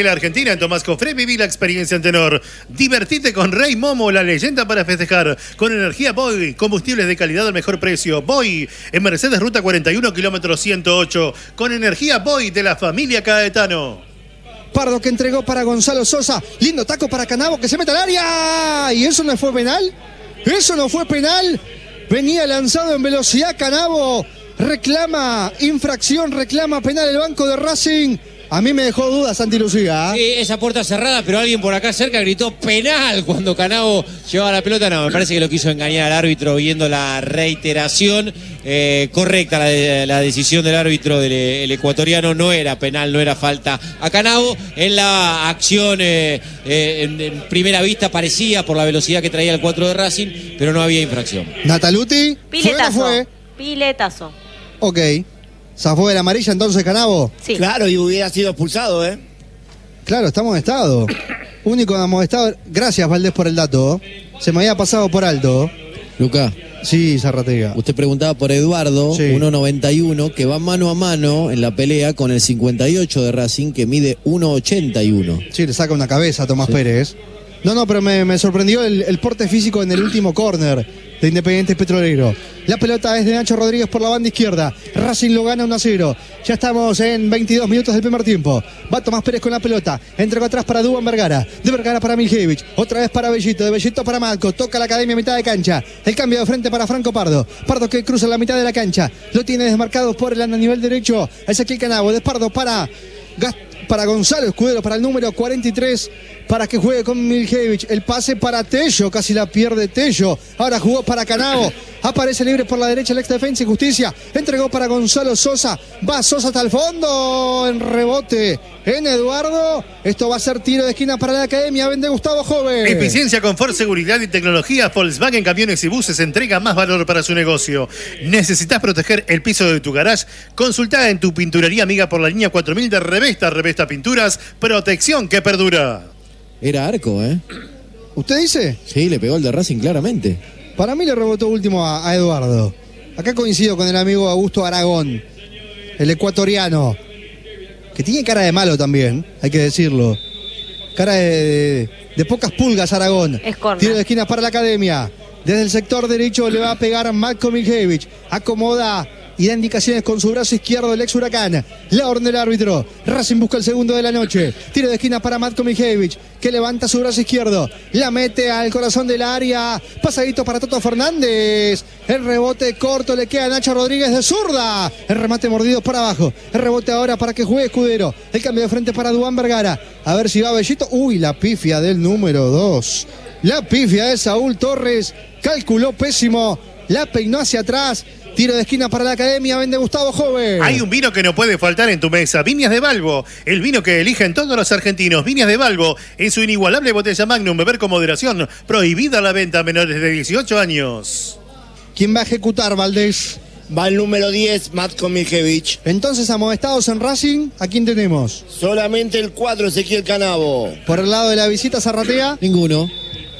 la Argentina. En Tomás Cofré viví la experiencia en tenor. Divertite con Rey Momo, la leyenda para festejar. Con energía Boy, combustibles de calidad al mejor precio. Boy, en Mercedes Ruta cuarenta y uno, kilómetro ciento ocho. Con energía Boy de la familia Caetano. Pardo que entregó para Gonzalo Sosa. Lindo taco para Canavo que se mete al área. ¿Y eso no fue penal? ¿Eso no fue penal? Venía lanzado en velocidad Canavo. Reclama infracción, reclama penal el banco de Racing. A mí me dejó dudas, Santi Lucía. Sí, esa puerta cerrada, pero alguien por acá cerca gritó penal cuando Canavo llevaba la pelota. No, me parece que lo quiso engañar al árbitro viendo la reiteración. Eh, correcta la, la decisión del árbitro del el ecuatoriano. No era penal, no era falta a Canavo. En la acción, eh, eh, en, en primera vista parecía por la velocidad que traía el cuatro de Racing, pero no había infracción. Nataluti, Piletazo. ¿fue o no fue? Piletazo. Ok. ¿Zafó de la amarilla entonces Canavo? Sí. Claro, y hubiera sido expulsado, ¿eh? Claro, está amonestado. Único amonestado. Gracias, Valdés, por el dato. Se me había pasado por alto. Lucas. Sí, Zarratega. Usted preguntaba por Eduardo, Sí. uno noventa y uno, que va mano a mano en la pelea con el cincuenta y ocho de Racing, que mide uno ochenta y uno. Sí, le saca una cabeza a Tomás Sí. Pérez. No, no, pero me, me sorprendió el, el porte físico en el último córner de Independiente Petrolero. La pelota es de Nacho Rodríguez por la banda izquierda. Racing lo gana uno a cero. Ya estamos en veintidós minutos del primer tiempo. Va Tomás Pérez con la pelota. Entregó atrás para Duván Vergara. De Vergara para Miljevich. Otra vez para Bellito. De Bellito para Malco. Toca la Academia a mitad de cancha. El cambio de frente para Franco Pardo. Pardo que cruza la mitad de la cancha. Lo tiene desmarcado por el a nivel derecho. Ezequiel Canavo. De Pardo para... Gast para Gonzalo Escudero, para el número cuarenta y tres, para que juegue con Miljevich. El pase para Tello, casi la pierde Tello. Ahora jugó para Canavo. Aparece libre por la derecha el ex Defensa y Justicia. Entregó para Gonzalo Sosa. Va Sosa hasta el fondo. En rebote en Eduardo. Esto va a ser tiro de esquina para la Academia. Vende Gustavo Joven. Eficiencia, confort, seguridad y tecnología. Volkswagen Camiones y Buses entrega más valor para su negocio. ¿Necesitas proteger el piso de tu garage? Consulta en tu pinturería amiga por la línea cuatro mil de Revesta. Revesta Pinturas. Protección que perdura. Era arco, ¿eh? ¿Usted dice? Sí, le pegó el de Racing claramente. Para mí le rebotó último a, a Eduardo. Acá coincido con el amigo Augusto Aragón, el ecuatoriano, que tiene cara de malo también, hay que decirlo. Cara de, de, de pocas pulgas, Aragón. Es corner. Tiro de esquina para la Academia. Desde el sector derecho le va a pegar Marco Miljevich. Acomoda y da indicaciones con su brazo izquierdo el ex Huracán. La orden del árbitro. Racing busca el segundo de la noche. Tiro de esquina para Matko Miljevich, que levanta su brazo izquierdo. La mete al corazón del área. Pasadito para Toto Fernández. El rebote corto le queda a Nacho Rodríguez de zurda. El remate mordido por abajo. El rebote ahora para que juegue Escudero. El cambio de frente para Duván Vergara. A ver si va Bellito. Uy, la pifia del número dos. La pifia de Saúl Torres. Calculó pésimo. La peinó hacia atrás. Tiro de esquina para la Academia, vende Gustavo Joven. Hay un vino que no puede faltar en tu mesa. Viñas de Balbo, el vino que eligen todos los argentinos. Viñas de Balbo, en su inigualable botella Magnum. Beber con moderación. Prohibida la venta a menores de dieciocho años. ¿Quién va a ejecutar, Valdés? Va el número diez, Matko Miljevich. Entonces, amonestados en Racing, ¿a quién tenemos? Solamente el cuatro, Ezequiel Canavo. Por el lado de la visita, Zarratea. Ninguno.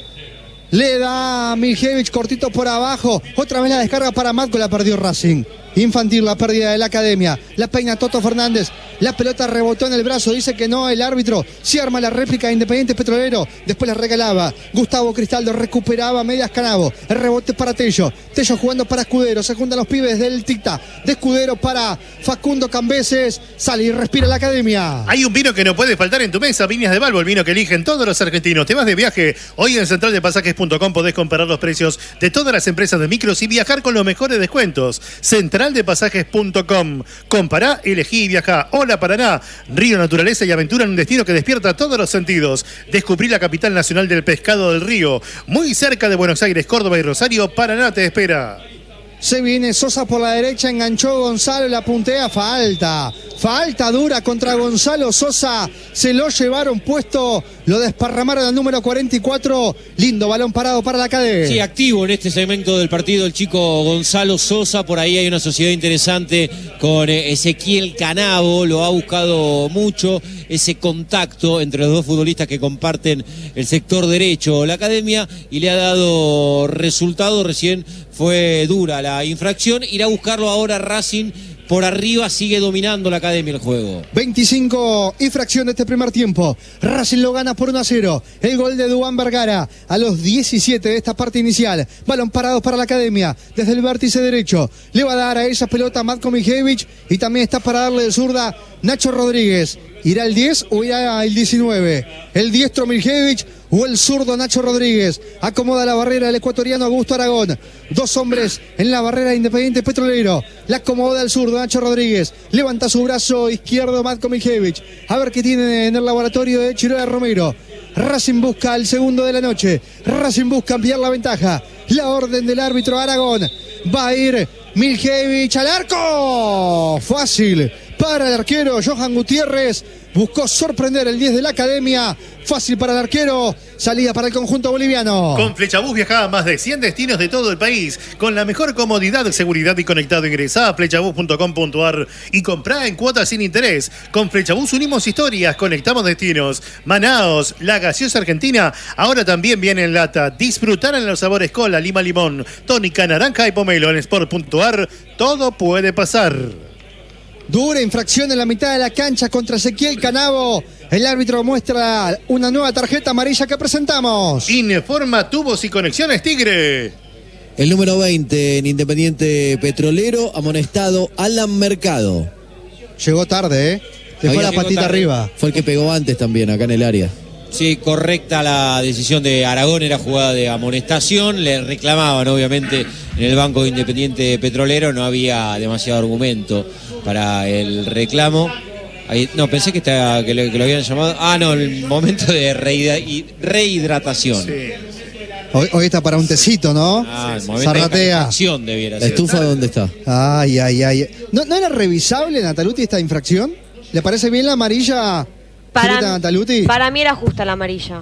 Le da a Miljevich cortito por abajo. Otra vez la descarga para Matko, la perdió Racing. Infantil, la pérdida de la Academia. La peina Toto Fernández. La pelota rebotó en el brazo. Dice que no el árbitro. Se arma la réplica de Independiente Petrolero. Después la regalaba. Gustavo Cristaldo recuperaba medias Canavo. El rebote para Tello. Tello jugando para Escudero. Se juntan los pibes del Ticta. De Escudero para Facundo Cambeses. Sale y respira la Academia. Hay un vino que no puede faltar en tu mesa. Viñas de Balbo, el vino que eligen todos los argentinos. Te vas de viaje. Hoy en central de pasajes punto com podés comparar los precios de todas las empresas de micros y viajar con los mejores descuentos. Central de pasajes punto com. Compará, elegí y viajá. Hola Paraná, río, naturaleza y aventura en un destino que despierta todos los sentidos. Descubrí la capital nacional del pescado del río. Muy cerca de Buenos Aires, Córdoba y Rosario, Paraná te espera. Se viene Sosa por la derecha, enganchó Gonzalo, la puntea, falta. Falta dura contra Gonzalo Sosa. Se lo llevaron puesto, lo desparramaron al número cuarenta y cuatro. Lindo balón parado para la Academia. Sí, activo en este segmento del partido el chico Gonzalo Sosa. Por ahí hay una sociedad interesante con Ezequiel Canavo. Lo ha buscado mucho ese contacto entre los dos futbolistas que comparten el sector derecho, la Academia, y le ha dado resultado. Recién fue dura la infracción. Irá a buscarlo ahora Racing por arriba sigue dominando la Academia el juego. veinticinco y fracción de este primer tiempo. Racing lo gana por uno a cero. El gol de Duván Vergara a los diecisiete de esta parte inicial. Balón parado para la Academia. Desde el vértice derecho. Le va a dar a esa pelota Matko Mijevich. Y también está para darle de zurda Nacho Rodríguez. ¿Irá el diez o irá el diecinueve? El diestro Mijevich o el zurdo Nacho Rodríguez. Acomoda la barrera el ecuatoriano Augusto Aragón. Dos hombres en la barrera de Independiente Petrolero. La acomoda el zurdo Nacho Rodríguez. Levanta su brazo izquierdo Matko Mijevich. A ver qué tiene en el laboratorio de Chirola Romero. Racing busca el segundo de la noche. Racing busca ampliar la ventaja. La orden del árbitro Aragón. Va a ir Mijevich al arco. Fácil para el arquero Johan Gutiérrez. Buscó sorprender el diez de la Academia. Fácil para el arquero. Salida para el conjunto boliviano. Con Flechabús viaja a más de cien destinos de todo el país. Con la mejor comodidad, seguridad y conectado. Ingresá a flechabús punto com punto ar y comprá en cuotas sin interés. Con Flechabús unimos historias, conectamos destinos. Manaos, la gaseosa argentina, ahora también viene en lata. Disfrutar en los sabores cola, lima, limón, tónica, naranja y pomelo. En sport punto ar todo puede pasar. Dura infracción en la mitad de la cancha contra Ezequiel Canavo. El árbitro muestra una nueva tarjeta amarilla que presentamos. Informa Tubos y Conexiones Tigre. El número veinte en Independiente Petrolero, amonestado Alan Mercado. Llegó tarde, ¿eh? Dejó la patita tarde. arriba. Fue el que pegó antes también, acá en el área. Sí, correcta la decisión de Aragón, era jugada de amonestación, le reclamaban obviamente en el banco de Independiente Petrolero, no había demasiado argumento para el reclamo. Ahí, no, pensé que, está, que, lo, que lo habían llamado, ah no, el momento de rehidra, rehidratación. Sí. Hoy, hoy está para un tecito, ¿no? Ah, el momento Zarratea. de debiera ¿La ser. estufa dónde está? Ay, ay, ay. ¿No, ¿No era revisable, Nataluti, esta infracción? ¿Le parece bien la amarilla? Para, para mí era justa la amarilla.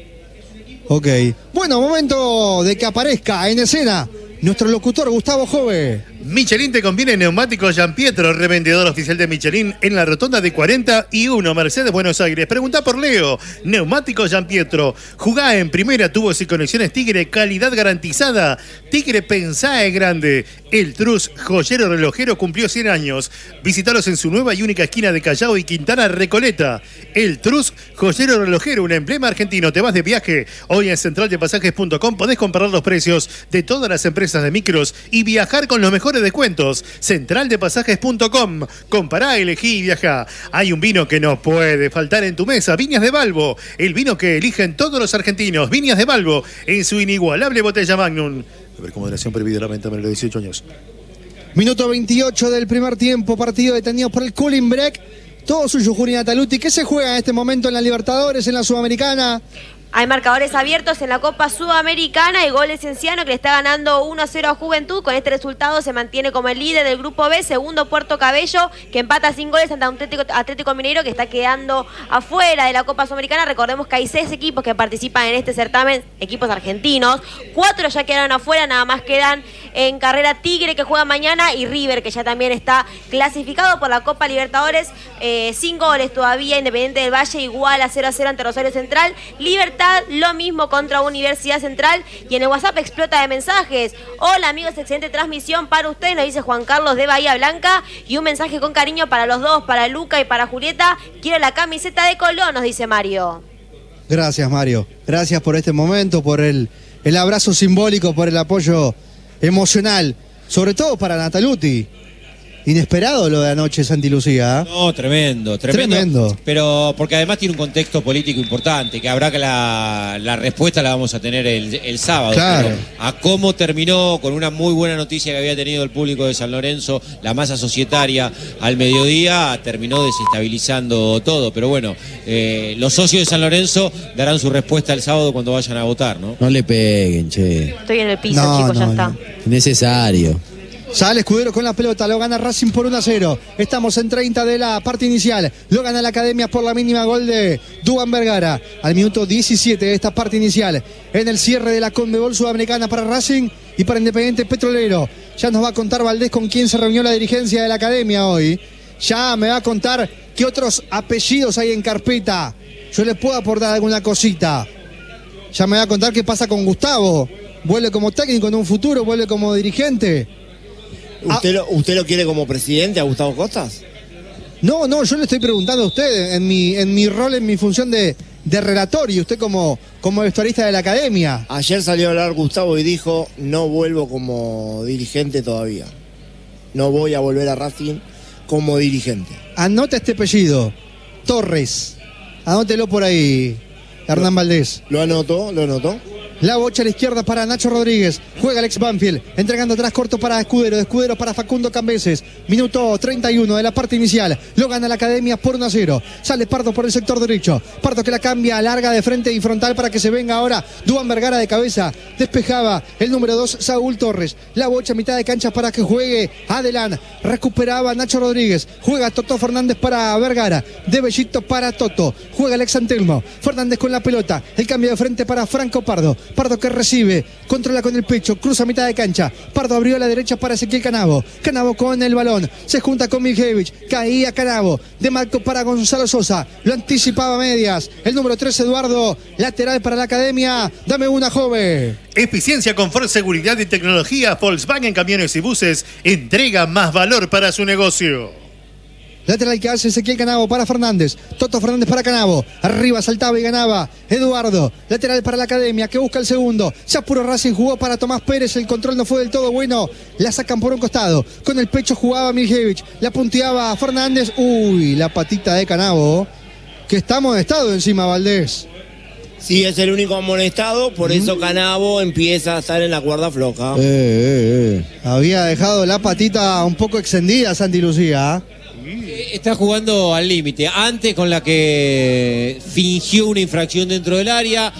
Ok. Bueno, momento de que aparezca en escena nuestro locutor Gustavo Jove. Michelin te conviene neumáticos Gianpietro, revendedor oficial de Michelin en la rotonda de cuarenta y uno, Mercedes, Buenos Aires. Pregunta por Leo. Neumáticos Gianpietro. Jugá en primera, tubos y conexiones Tigre, calidad garantizada. Tigre, pensá en grande. El Trus, joyero relojero, cumplió cien años. Visítalos en su nueva y única esquina de Callao y Quintana Recoleta. El Trus, joyero relojero, un emblema argentino. Te vas de viaje. Hoy en central de pasajes punto com podés comparar los precios de todas las empresas de micros y viajar con los mejores descuentos. central de pasajes punto com. Compará, elegí y viajá. Hay un vino que no puede faltar en tu mesa. Viñas de Balbo. El vino que eligen todos los argentinos. Viñas de Balbo en su inigualable botella Magnum. A ver, moderación prohibida la venta menor de dieciocho años. Minuto veintiocho del primer tiempo. Partido detenido por el cooling break. Todo suyo, Juli Nataluti. ¿Qué se juega en este momento en la Libertadores, en la Sudamericana? Hay marcadores abiertos en la Copa Sudamericana y gol de Cienciano que le está ganando uno a cero a Juventud. Con este resultado se mantiene como el líder del Grupo B. Segundo Puerto Cabello, que empata sin goles ante Atlético, Atlético Mineiro, que está quedando afuera de la Copa Sudamericana. Recordemos que hay seis equipos que participan en este certamen, equipos argentinos. Cuatro ya quedaron afuera, nada más quedan en carrera Tigre, que juega mañana, y River, que ya también está clasificado por la Copa Libertadores. Eh, sin goles todavía, Independiente del Valle igual a cero a cero ante Rosario Central. Libertad lo mismo contra Universidad Central. Y en el WhatsApp explota de mensajes. Hola amigos, excelente transmisión para ustedes, nos dice Juan Carlos de Bahía Blanca. Y un mensaje con cariño para los dos, para Luca y para Julieta. Quiero la camiseta de Colón, nos dice Mario. Gracias, Mario. Gracias por este momento, por el, el abrazo simbólico, por el apoyo emocional. Sobre todo para Nataluti. Inesperado lo de anoche, Santi Lucía. No, tremendo, tremendo. Tremendo. Pero porque además tiene un contexto político importante, que habrá que la, la respuesta la vamos a tener el, el sábado. Claro. Pero a cómo terminó, con una muy buena noticia que había tenido el público de San Lorenzo, la masa societaria al mediodía, terminó desestabilizando todo. Pero bueno, eh, los socios de San Lorenzo darán su respuesta el sábado cuando vayan a votar, ¿no? No le peguen, che. Estoy en el piso, no, chicos, no, ya no. está. Necesario. Sale Escudero con la pelota, lo gana Racing por uno a cero. Estamos en treinta de la parte inicial. Lo gana la Academia por la mínima, gol de Duván Vergara. Al minuto diecisiete de esta parte inicial. En el cierre de la Conmebol Sudamericana para Racing y para Independiente Petrolero. Ya nos va a contar Valdés con quién se reunió la dirigencia de la Academia hoy. Ya me va a contar qué otros apellidos hay en carpeta. Yo les puedo aportar alguna cosita. Ya me va a contar qué pasa con Gustavo. Vuelve como técnico en un futuro, vuelve como dirigente. ¿Usted, lo, ¿Usted lo quiere como presidente a Gustavo Costas? No, no, yo le estoy preguntando a usted en mi, en mi rol, en mi función de, de relator y usted como, como vestuarista de la academia. Ayer salió a hablar Gustavo y dijo, no vuelvo como dirigente todavía. No voy a volver a Racing como dirigente. Anota este apellido, Torres. Anótelo por ahí, Hernán Valdés. Lo anotó, lo anotó. La bocha a la izquierda para Nacho Rodríguez. Juega Alex Banfield. Entregando atrás corto para Escudero. De Escudero para Facundo Cambeses. Minuto treinta y uno de la parte inicial. Lo gana la academia por uno a cero. Sale Pardo por el sector derecho. Pardo que la cambia, larga de frente y frontal para que se venga ahora Duván Vergara de cabeza. Despejaba el número dos, Saúl Torres. La bocha a mitad de cancha para que juegue Adelán. Recuperaba Nacho Rodríguez. Juega Toto Fernández para Vergara. De Bellito para Toto. Juega Alex Antelmo. Fernández con la pelota. El cambio de frente para Franco Pardo. Pardo que recibe, controla con el pecho, cruza a mitad de cancha. Pardo abrió a la derecha para Ezequiel Canavo. Canavo con el balón, se junta con Miljevich. Caía Canavo, de Marco para Gonzalo Sosa. Lo anticipaba a medias. El número tres, Eduardo, lateral para la academia. Dame una, joven. Eficiencia, confort, seguridad y tecnología. Volkswagen Camiones y Buses entrega más valor para su negocio. Lateral que hace Ezequiel Canavo para Fernández. Toto Fernández para Canavo. Arriba saltaba y ganaba Eduardo. Lateral para la academia que busca el segundo. Ya puro Racing jugó para Tomás Pérez. El control no fue del todo bueno. La sacan por un costado. Con el pecho jugaba Miljevich. La punteaba Fernández. Uy, la patita de Canavo. Que está amonestado encima, Valdés. Sí, es el único amonestado. Por mm. eso Canavo empieza a estar en la cuerda floja. Eh, eh, eh. Había dejado la patita un poco extendida, Santi Lucía. Está jugando al límite. Antes con la que fingió una infracción dentro del área.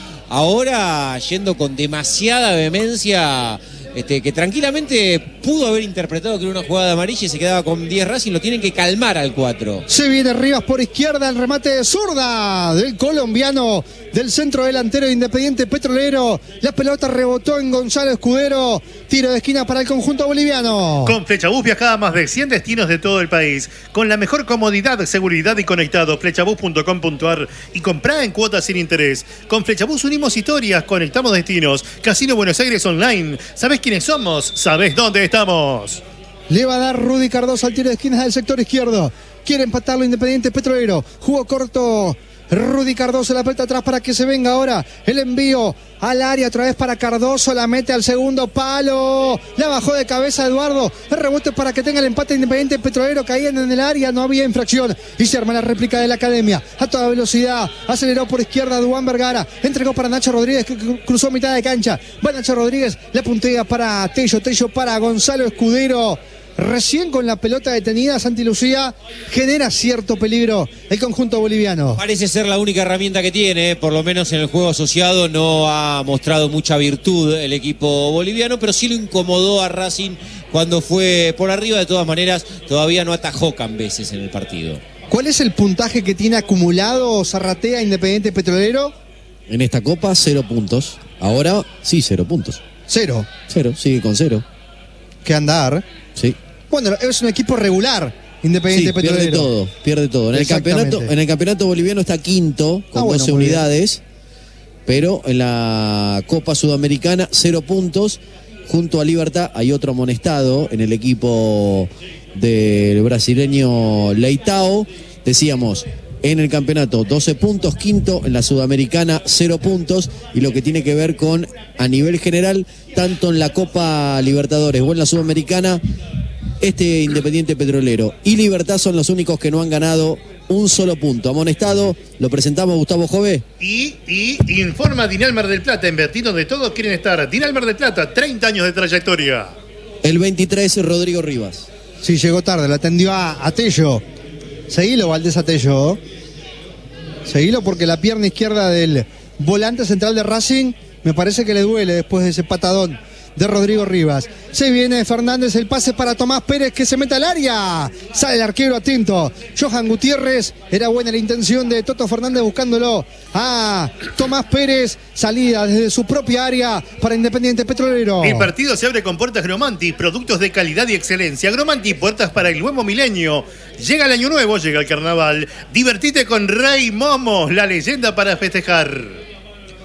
Ahora yendo con demasiada vehemencia. Este, que tranquilamente pudo haber interpretado que era una jugada amarilla y se quedaba con diez Racing. Lo tienen que calmar al cuatro. Se viene Rivas por izquierda. El remate de zurda del colombiano, del centro delantero de Independiente Petrolero. La pelota rebotó en Gonzalo Escudero. Tiro de esquina para el conjunto boliviano. Con Flechabús viaja a más de cien destinos de todo el país. Con la mejor comodidad, seguridad y conectado. Flechabús punto com punto ar y comprá en cuotas sin interés. Con Flechabús unimos historias, conectamos destinos. Casino Buenos Aires Online. ¿Sabés quiénes somos? ¿Sabés dónde estamos? Le va a dar Rudy Cardoso al tiro de esquinas del sector izquierdo. Quiere empatarlo Independiente Petrolero. Jugó corto Rudy Cardoso, la pelota atrás para que se venga ahora el envío al área, otra vez para Cardoso, la mete al segundo palo, la bajó de cabeza Eduardo, el rebote para que tenga el empate Independiente Petrolero, caían en el área, no había infracción y se arma la réplica de la academia a toda velocidad, aceleró por izquierda Duván Vergara, entregó para Nacho Rodríguez que cruzó mitad de cancha, va Nacho Rodríguez, la puntea para Tello, Tello para Gonzalo Escudero. Recién con la pelota detenida, Santi Lucía, genera cierto peligro el conjunto boliviano. Parece ser la única herramienta que tiene, por lo menos en el juego asociado no ha mostrado mucha virtud el equipo boliviano, pero sí lo incomodó a Racing cuando fue por arriba. De todas maneras, todavía no atajó Cambeses en el partido. ¿Cuál es el puntaje que tiene acumulado Zarratea Independiente Petrolero? En esta copa, cero puntos. Ahora sí, cero puntos. Cero. Cero, sigue con cero. ¿Qué andar? Sí. Bueno, es un equipo regular, Independiente sí, Petrolero. Pierde todo, pierde todo. En el, campeonato, en el campeonato boliviano está quinto, con ah, bueno, doce unidades, bien. Pero en la Copa Sudamericana, cero puntos. Junto a Libertad hay otro amonestado en el equipo del brasileño Leitao. Decíamos, en el campeonato doce puntos, quinto, en la Sudamericana cero puntos, y lo que tiene que ver con, a nivel general, tanto en la Copa Libertadores o en la Sudamericana, este Independiente Petrolero y Libertad son los únicos que no han ganado un solo punto. Amonestado, lo presentamos, Gustavo Jové. Y, y informa Dinal Mar del Plata, invertidos de todos quieren estar. Dinal Mar del Plata, treinta años de trayectoria. El veintitrés, Rodrigo Rivas. Sí, llegó tarde, la atendió a, a Tello. Seguilo, Valdés, a Tello. Seguilo porque la pierna izquierda del volante central de Racing me parece que le duele después de ese patadón de Rodrigo Rivas. Se viene Fernández, el pase para Tomás Pérez que se mete al área. Sale el arquero atento. Johan Gutiérrez, era buena la intención de Toto Fernández buscándolo a Tomás Pérez. Salida desde su propia área para Independiente Petrolero. El partido se abre con puertas Gromanti, productos de calidad y excelencia. Gromanti, puertas para el nuevo milenio. Llega el año nuevo, llega el carnaval. Divertite con Rey Momo, la leyenda para festejar.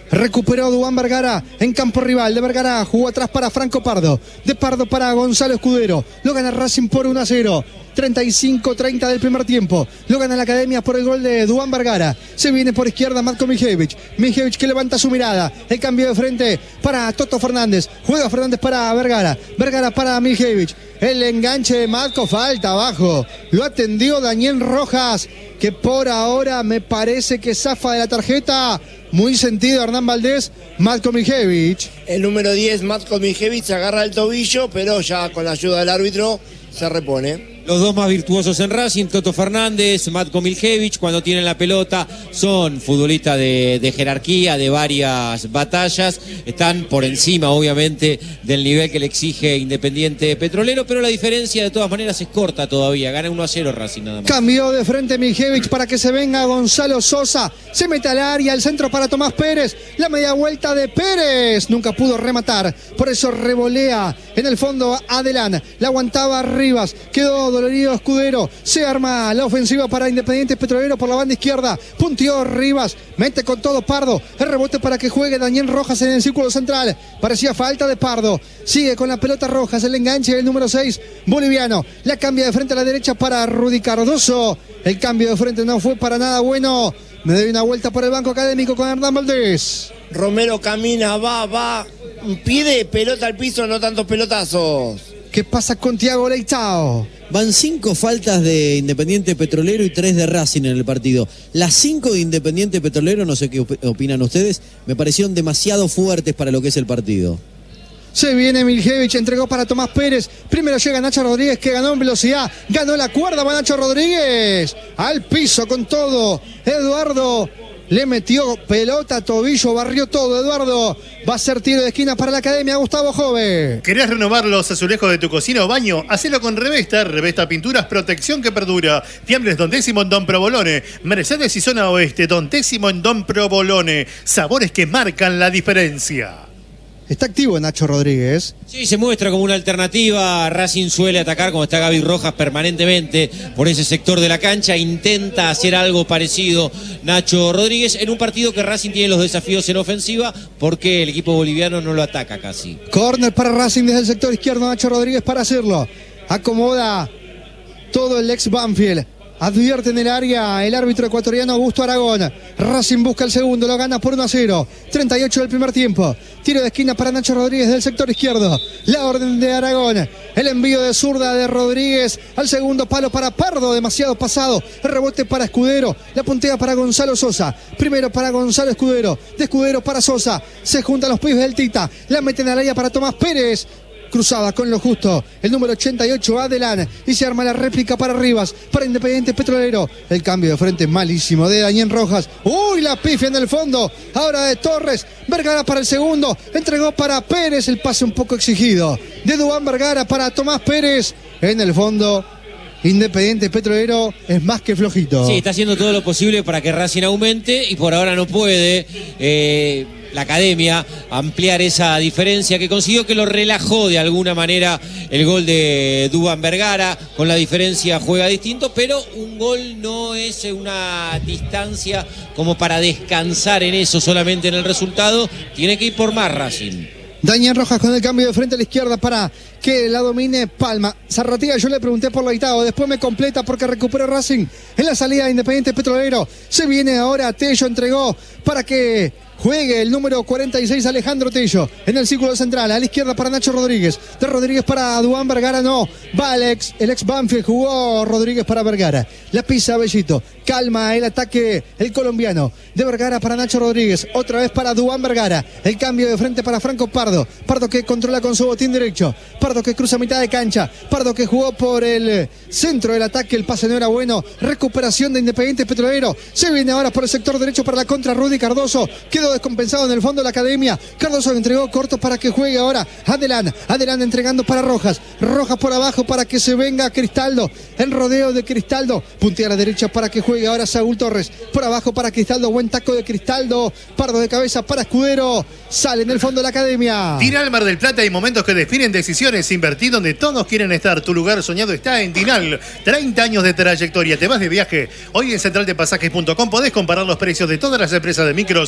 Recuperó Duván Vergara en campo rival. De Vergara jugó atrás para Franco Pardo. De Pardo para Gonzalo Escudero. Lo gana Racing por uno a cero. treinta y cinco treinta del primer tiempo. Lo gana la Academia por el gol de Duván Vergara. Se viene por izquierda Matko Mijevic. Mijevic que levanta su mirada. El cambio de frente para Toto Fernández. Juega Fernández para Vergara. Vergara para Mijevic. El enganche de Matko, falta abajo. Lo atendió Daniel Rojas, que por ahora me parece que zafa de la tarjeta. Muy sentido Hernán Valdés. Matko Mijevic. El número diez, Matko Mijevic, se agarra el tobillo, pero ya con la ayuda del árbitro se repone. Los dos más virtuosos en Racing, Toto Fernández, Matko Mijevic, cuando tienen la pelota, son futbolistas de, de jerarquía, de varias batallas, están por encima, obviamente, del nivel que le exige Independiente Petrolero, pero la diferencia de todas maneras es corta todavía, gana uno a cero Racing nada más. Cambió de frente Mijevic para que se venga Gonzalo Sosa, se mete al área, el centro para Tomás Pérez, la media vuelta de Pérez, nunca pudo rematar, por eso revolea en el fondo Adelán, la aguantaba Rivas, quedó dolorido Escudero, se arma la ofensiva para Independiente Petrolero por la banda izquierda, punteó Rivas, mete con todo Pardo, el rebote para que juegue Daniel Rojas en el círculo central, parecía falta de Pardo, sigue con la pelota Rojas, el enganche del número seis, boliviano, la cambia de frente a la derecha para Rudy Cardoso, el cambio de frente no fue para nada bueno, me doy una vuelta por el banco académico con Hernán Valdés. Romero camina, va, va, pide pelota al piso, no tantos pelotazos. ¿Qué pasa con Thiago Leitao? Van cinco faltas de Independiente Petrolero y tres de Racing en el partido. Las cinco de Independiente Petrolero, no sé qué opinan ustedes, me parecieron demasiado fuertes para lo que es el partido. Se viene Mijevic, entregó para Tomás Pérez. Primero llega Nacho Rodríguez, que ganó en velocidad. Ganó la cuerda, va Nacho Rodríguez. Al piso con todo. Eduardo le metió pelota, tobillo, barrió todo. Eduardo va a ser tiro de esquina para la Academia. Gustavo Jove. ¿Querés renovar los azulejos de tu cocina o baño? Hacelo con Revesta. Revesta Pinturas, protección que perdura. Fiambres Don Décimo en Don Provolone. Mercedes y Zona Oeste, Don Décimo en Don Provolone. Sabores que marcan la diferencia. Está activo Nacho Rodríguez. Sí, se muestra como una alternativa. Racing suele atacar, como está Gaby Rojas, permanentemente por ese sector de la cancha. Intenta hacer algo parecido Nacho Rodríguez en un partido que Racing tiene los desafíos en ofensiva porque el equipo boliviano no lo ataca casi. Corner para Racing desde el sector izquierdo. Nacho Rodríguez para hacerlo. Acomoda todo el ex Banfield. Advierte en el área el árbitro ecuatoriano Augusto Aragón. Racing busca el segundo, lo gana por uno a cero. treinta y ocho del primer tiempo. Tiro de esquina para Nacho Rodríguez del sector izquierdo. La orden de Aragón. El envío de zurda de Rodríguez al segundo palo para Pardo, demasiado pasado. El rebote para Escudero. La puntea para Gonzalo Sosa. Primero para Gonzalo Escudero. De Escudero para Sosa. Se juntan los pibes del Tita. La meten al área para Tomás Pérez. Cruzada con lo justo, el número ochenta y ocho, Adelán, y se arma la réplica para Rivas, para Independiente Petrolero, el cambio de frente malísimo de Daniel Rojas, uy, la pifia en el fondo, ahora de Torres, Vergara para el segundo, entregó para Pérez, el pase un poco exigido, de Duván Vergara para Tomás Pérez, en el fondo, Independiente Petrolero es más que flojito. Sí, está haciendo todo lo posible para que Racing aumente y por ahora no puede. Eh... la Academia ampliar esa diferencia que consiguió, que lo relajó de alguna manera el gol de Duván Vergara. Con la diferencia juega distinto, pero un gol no es una distancia como para descansar en eso, solamente en el resultado. Tiene que ir por más Racing. Daniel Rojas con el cambio de frente a la izquierda para que la domine Palma. Zarratea, yo le pregunté por Leitao, después me completa porque recupera Racing en la salida de Independiente Petrolero. Se viene ahora, Tello entregó para que juegue el número cuarenta y seis, Alejandro Tello, en el círculo central, a la izquierda para Nacho Rodríguez, de Rodríguez para Duván Vergara, no, va Alex, el ex Banfield, jugó Rodríguez para Vergara, la pisa Bellito, calma el ataque, el colombiano, de Vergara para Nacho Rodríguez, otra vez para Duván Vergara, el cambio de frente para Franco Pardo, Pardo que controla con su botín derecho, Pardo que cruza mitad de cancha, Pardo que jugó por el centro del ataque, el pase no era bueno, recuperación de Independiente Petrolero, se viene ahora por el sector derecho para la contra Rudy Cardoso, quedó descompensado en el fondo de la Academia. Cardoso entregó corto para que juegue ahora Adelán. Adelán entregando para Rojas. Rojas por abajo para que se venga Cristaldo. El rodeo de Cristaldo. Puntea a la derecha para que juegue ahora Saúl Torres. Por abajo para Cristaldo. Buen taco de Cristaldo. Pardo de cabeza para Escudero. Sale en el fondo de la Academia. Dinal Mar del Plata, hay momentos que definen decisiones. Invertir donde todos quieren estar. Tu lugar soñado está en Dinal. treinta años de trayectoria. Te vas de viaje. Hoy en central de pasajes punto com podés comparar los precios de todas las empresas de micros y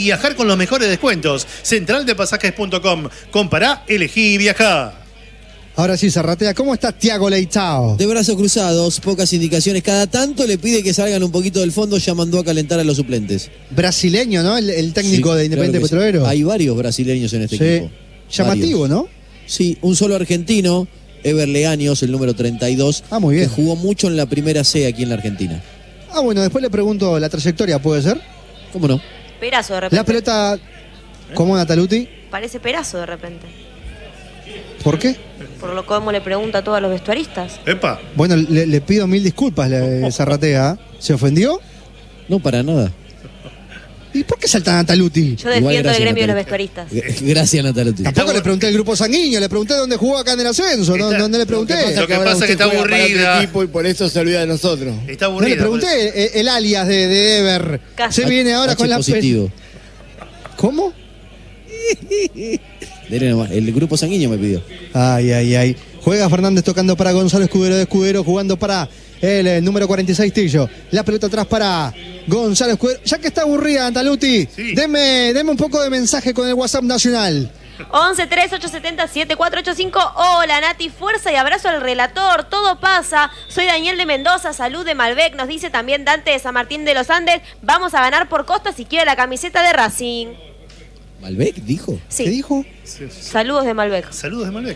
viajar con los mejores descuentos. central de pasajes punto com. Compará, elegí y viajá. Ahora sí, Zarratea, ¿cómo está Thiago Leitao? De brazos cruzados, pocas indicaciones. Cada tanto le pide que salgan un poquito del fondo, ya mandó a calentar a los suplentes. Brasileño, ¿no? El, el técnico Sí, de Independiente claro que Petrolero. sí. Hay varios brasileños en este Sí. equipo. Llamativo, Varios. ¿no? Sí, un solo argentino, Ever Leaños, el número treinta y dos. Ah, muy bien. Que jugó mucho en la primera C aquí en la Argentina. Ah, bueno, después le pregunto la trayectoria, ¿puede ser? ¿Cómo no? Perazo de repente. La pelota, ¿cómo Nataluti? Parece Perazo de repente. ¿Por qué? Por lo como le pregunta a todos los vestuaristas. Epa. Bueno, le, le pido mil disculpas, le- Zarratea. ¿Se ofendió? No, para nada. ¿Y por qué salta Nataluti? Yo defiendo el gremio de los vestuaristas. Gracias, Nataluti. Tampoco le pregunté al grupo sanguíneo, le pregunté dónde jugó acá en el ascenso, no, Está- no, no le pregunté. Lo que pasa es que está aburrida. Y por eso se olvida de nosotros. Está No aburrida. le pregunté el, el alias de, de Ever. Casi. Se viene ahora H con la... pe- positivo. ¿Cómo? Dele nomás, el grupo sanguíneo me pidió. Ay, ay, ay. Juega Fernández tocando para Gonzalo Escudero de Escudero, jugando para el, eh, número cuarenta y seis Tillo. La pelota atrás para Gonzalo Escudero. Ya que está aburrida, Antaluti, Sí. deme, deme un poco de mensaje con el WhatsApp nacional. once tres ocho siete cero siete cuatro ocho cinco. Hola Nati, fuerza y abrazo al relator. Todo pasa. Soy Daniel de Mendoza, salud de Malbec. Nos dice también Dante de San Martín de los Andes. Vamos a ganar por Costa si quiere la camiseta de Racing. ¿Malbec dijo? Sí. ¿Qué dijo? Saludos de Malbec. Saludos de Malbec.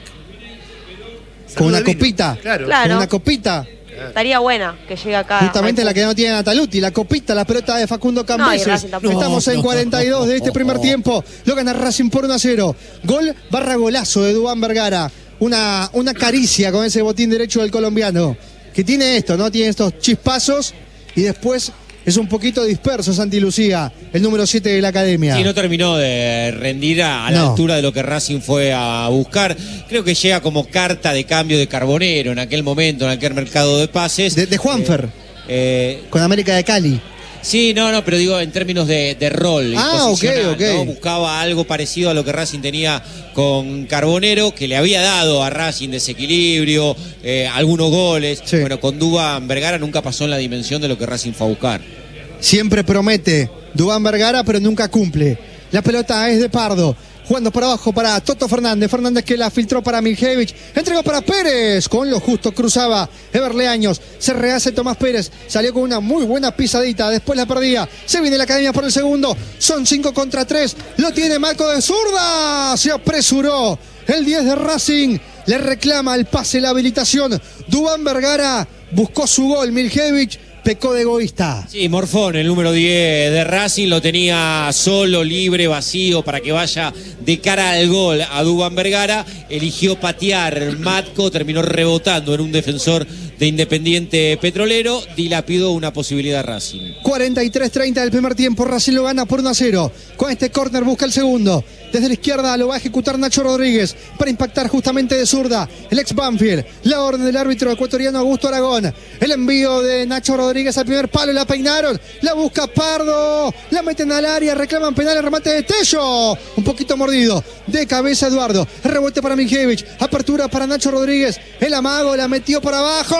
Con Saludos una de vino. copita. Claro. Claro. Con una copita. Estaría buena que llegue acá. Justamente Maipú. la que no tiene Nataluti, la copita, la pelota de Facundo No, y Cambeses. Racing tampoco. Estamos No, en no, cuarenta y dos de este primer tiempo. Lo gana Racing por uno a cero. Gol barra golazo de Duván Vergara. Una, una caricia con ese botín derecho del colombiano. Que tiene esto, ¿no? Tiene estos chispazos y después es un poquito disperso Santi Lucía, el número siete de la academia. Sí, no terminó de rendir a, a la No. altura de lo que Racing fue a buscar. Creo que llega como carta de cambio de Carbonero en aquel momento, en aquel mercado de pases. De, de Juanfer, Eh, con América de Cali. sí, no, no, pero digo en términos de, de rol. y Ah, posicional, ok, ok. ¿no? Buscaba algo parecido a lo que Racing tenía con Carbonero, que le había dado a Racing desequilibrio, eh, algunos goles. Sí. Bueno, con Duván Vergara nunca pasó en la dimensión de lo que Racing fue a buscar. Siempre promete Duván Vergara, pero nunca cumple. La pelota es de Pardo. Jugando por abajo para Toto Fernández. Fernández que la filtró para Miljevich. Entregó para Pérez. Con lo justo cruzaba Ever Leaños. Se rehace Tomás Pérez. Salió con una muy buena pisadita. Después la perdía. Se viene la academia por el segundo. Son cinco contra tres. Lo tiene Marco de zurda. Se apresuró. El diez de Racing. Le reclama el pase, la habilitación. Duván Vergara buscó su gol. Miljevich pecó de egoísta. Sí, Morfón, el número diez de Racing, lo tenía solo, libre, vacío, para que vaya de cara al gol a Duván Vergara. Eligió patear Matco, terminó rebotando en un defensor de Independiente Petrolero. Dilapidó una posibilidad Racing. cuarenta y tres treinta del primer tiempo. Racing lo gana por uno a cero. Con este córner busca el segundo. Desde la izquierda lo va a ejecutar Nacho Rodríguez para impactar justamente de zurda el ex Banfield. La orden del árbitro ecuatoriano Augusto Aragón. El envío de Nacho Rodríguez al primer palo. La peinaron. La busca Pardo. La meten al área. Reclaman penal. El remate de Tello. Un poquito mordido. De cabeza Eduardo. El rebote para Miljevich. Apertura para Nacho Rodríguez. El amago. La metió por abajo.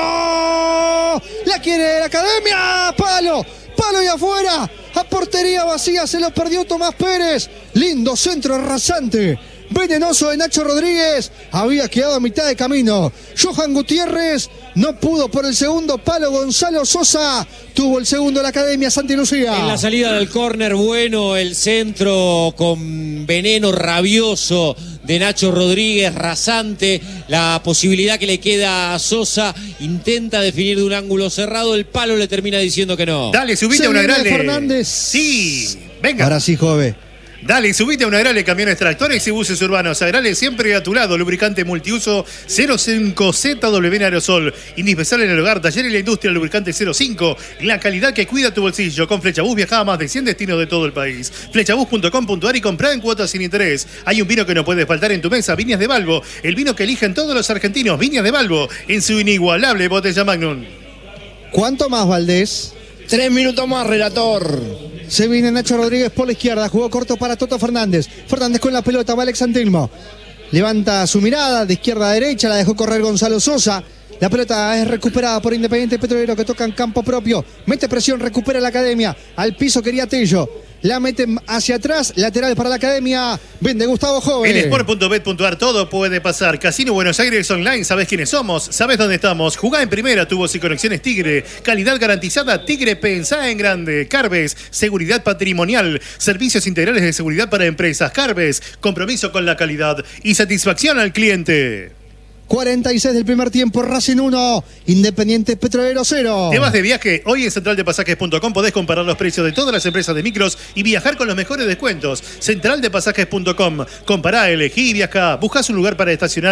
La quiere la academia. Palo. Palo y afuera. A portería vacía. Se lo perdió Tomás Pérez. Lindo centro rasante. Venenoso de Nacho Rodríguez. Había quedado a mitad de camino. Johan Gutiérrez no pudo por el segundo palo. Gonzalo Sosa tuvo el segundo de la academia Santi Lucía. En la salida del córner, bueno, el centro con veneno rabioso de Nacho Rodríguez, rasante. La posibilidad que le queda a Sosa. Intenta definir de un ángulo cerrado. El palo le termina diciendo que no. Dale, subite Se a una viene grande. Fernández. Sí, venga. Ahora sí, joven. Dale, subite a una Agrale, camiones tractores y buses urbanos. Agrale siempre a tu lado. Lubricante multiuso cero cinco Z W N Aerosol. Indispensable en el hogar, taller y la industria. Lubricante cero cinco. La calidad que cuida tu bolsillo. Con Flechabús viaja a más de cien destinos de todo el país. Flechabús punto com punto a r y comprá en cuotas sin interés. Hay un vino que no puede faltar en tu mesa. Viñas de Balbo. El vino que eligen todos los argentinos. Viñas de Balbo. En su inigualable botella Magnum. ¿Cuánto más, Valdés? Tres minutos más, relator. Se viene Nacho Rodríguez por la izquierda. Jugó corto para Toto Fernández. Fernández con la pelota. Va Alex Antelmo. Levanta su mirada de izquierda a derecha. La dejó correr Gonzalo Sosa. La pelota es recuperada por Independiente Petrolero que toca en campo propio. Mete presión, recupera la Academia. Al piso quería Tello. La meten hacia atrás, lateral para la Academia. Vende Gustavo Joven. En sport punto bet punto a r todo puede pasar. Casino Buenos Aires Online, sabes quiénes somos, sabes dónde estamos. Jugá en primera, tubos y conexiones Tigre. Calidad garantizada, Tigre, pensá en grande. Carves, seguridad patrimonial. Servicios integrales de seguridad para empresas. Carves, compromiso con la calidad y satisfacción al cliente. cuarenta y seis del primer tiempo, Racing uno, Independiente Petrolero cero. ¿Te vas de viaje? Hoy en central de pasajes punto com podés comparar los precios de todas las empresas de micros y viajar con los mejores descuentos. central de pasajes punto com. Compará, elegí y viajá. Buscás un lugar para estacionar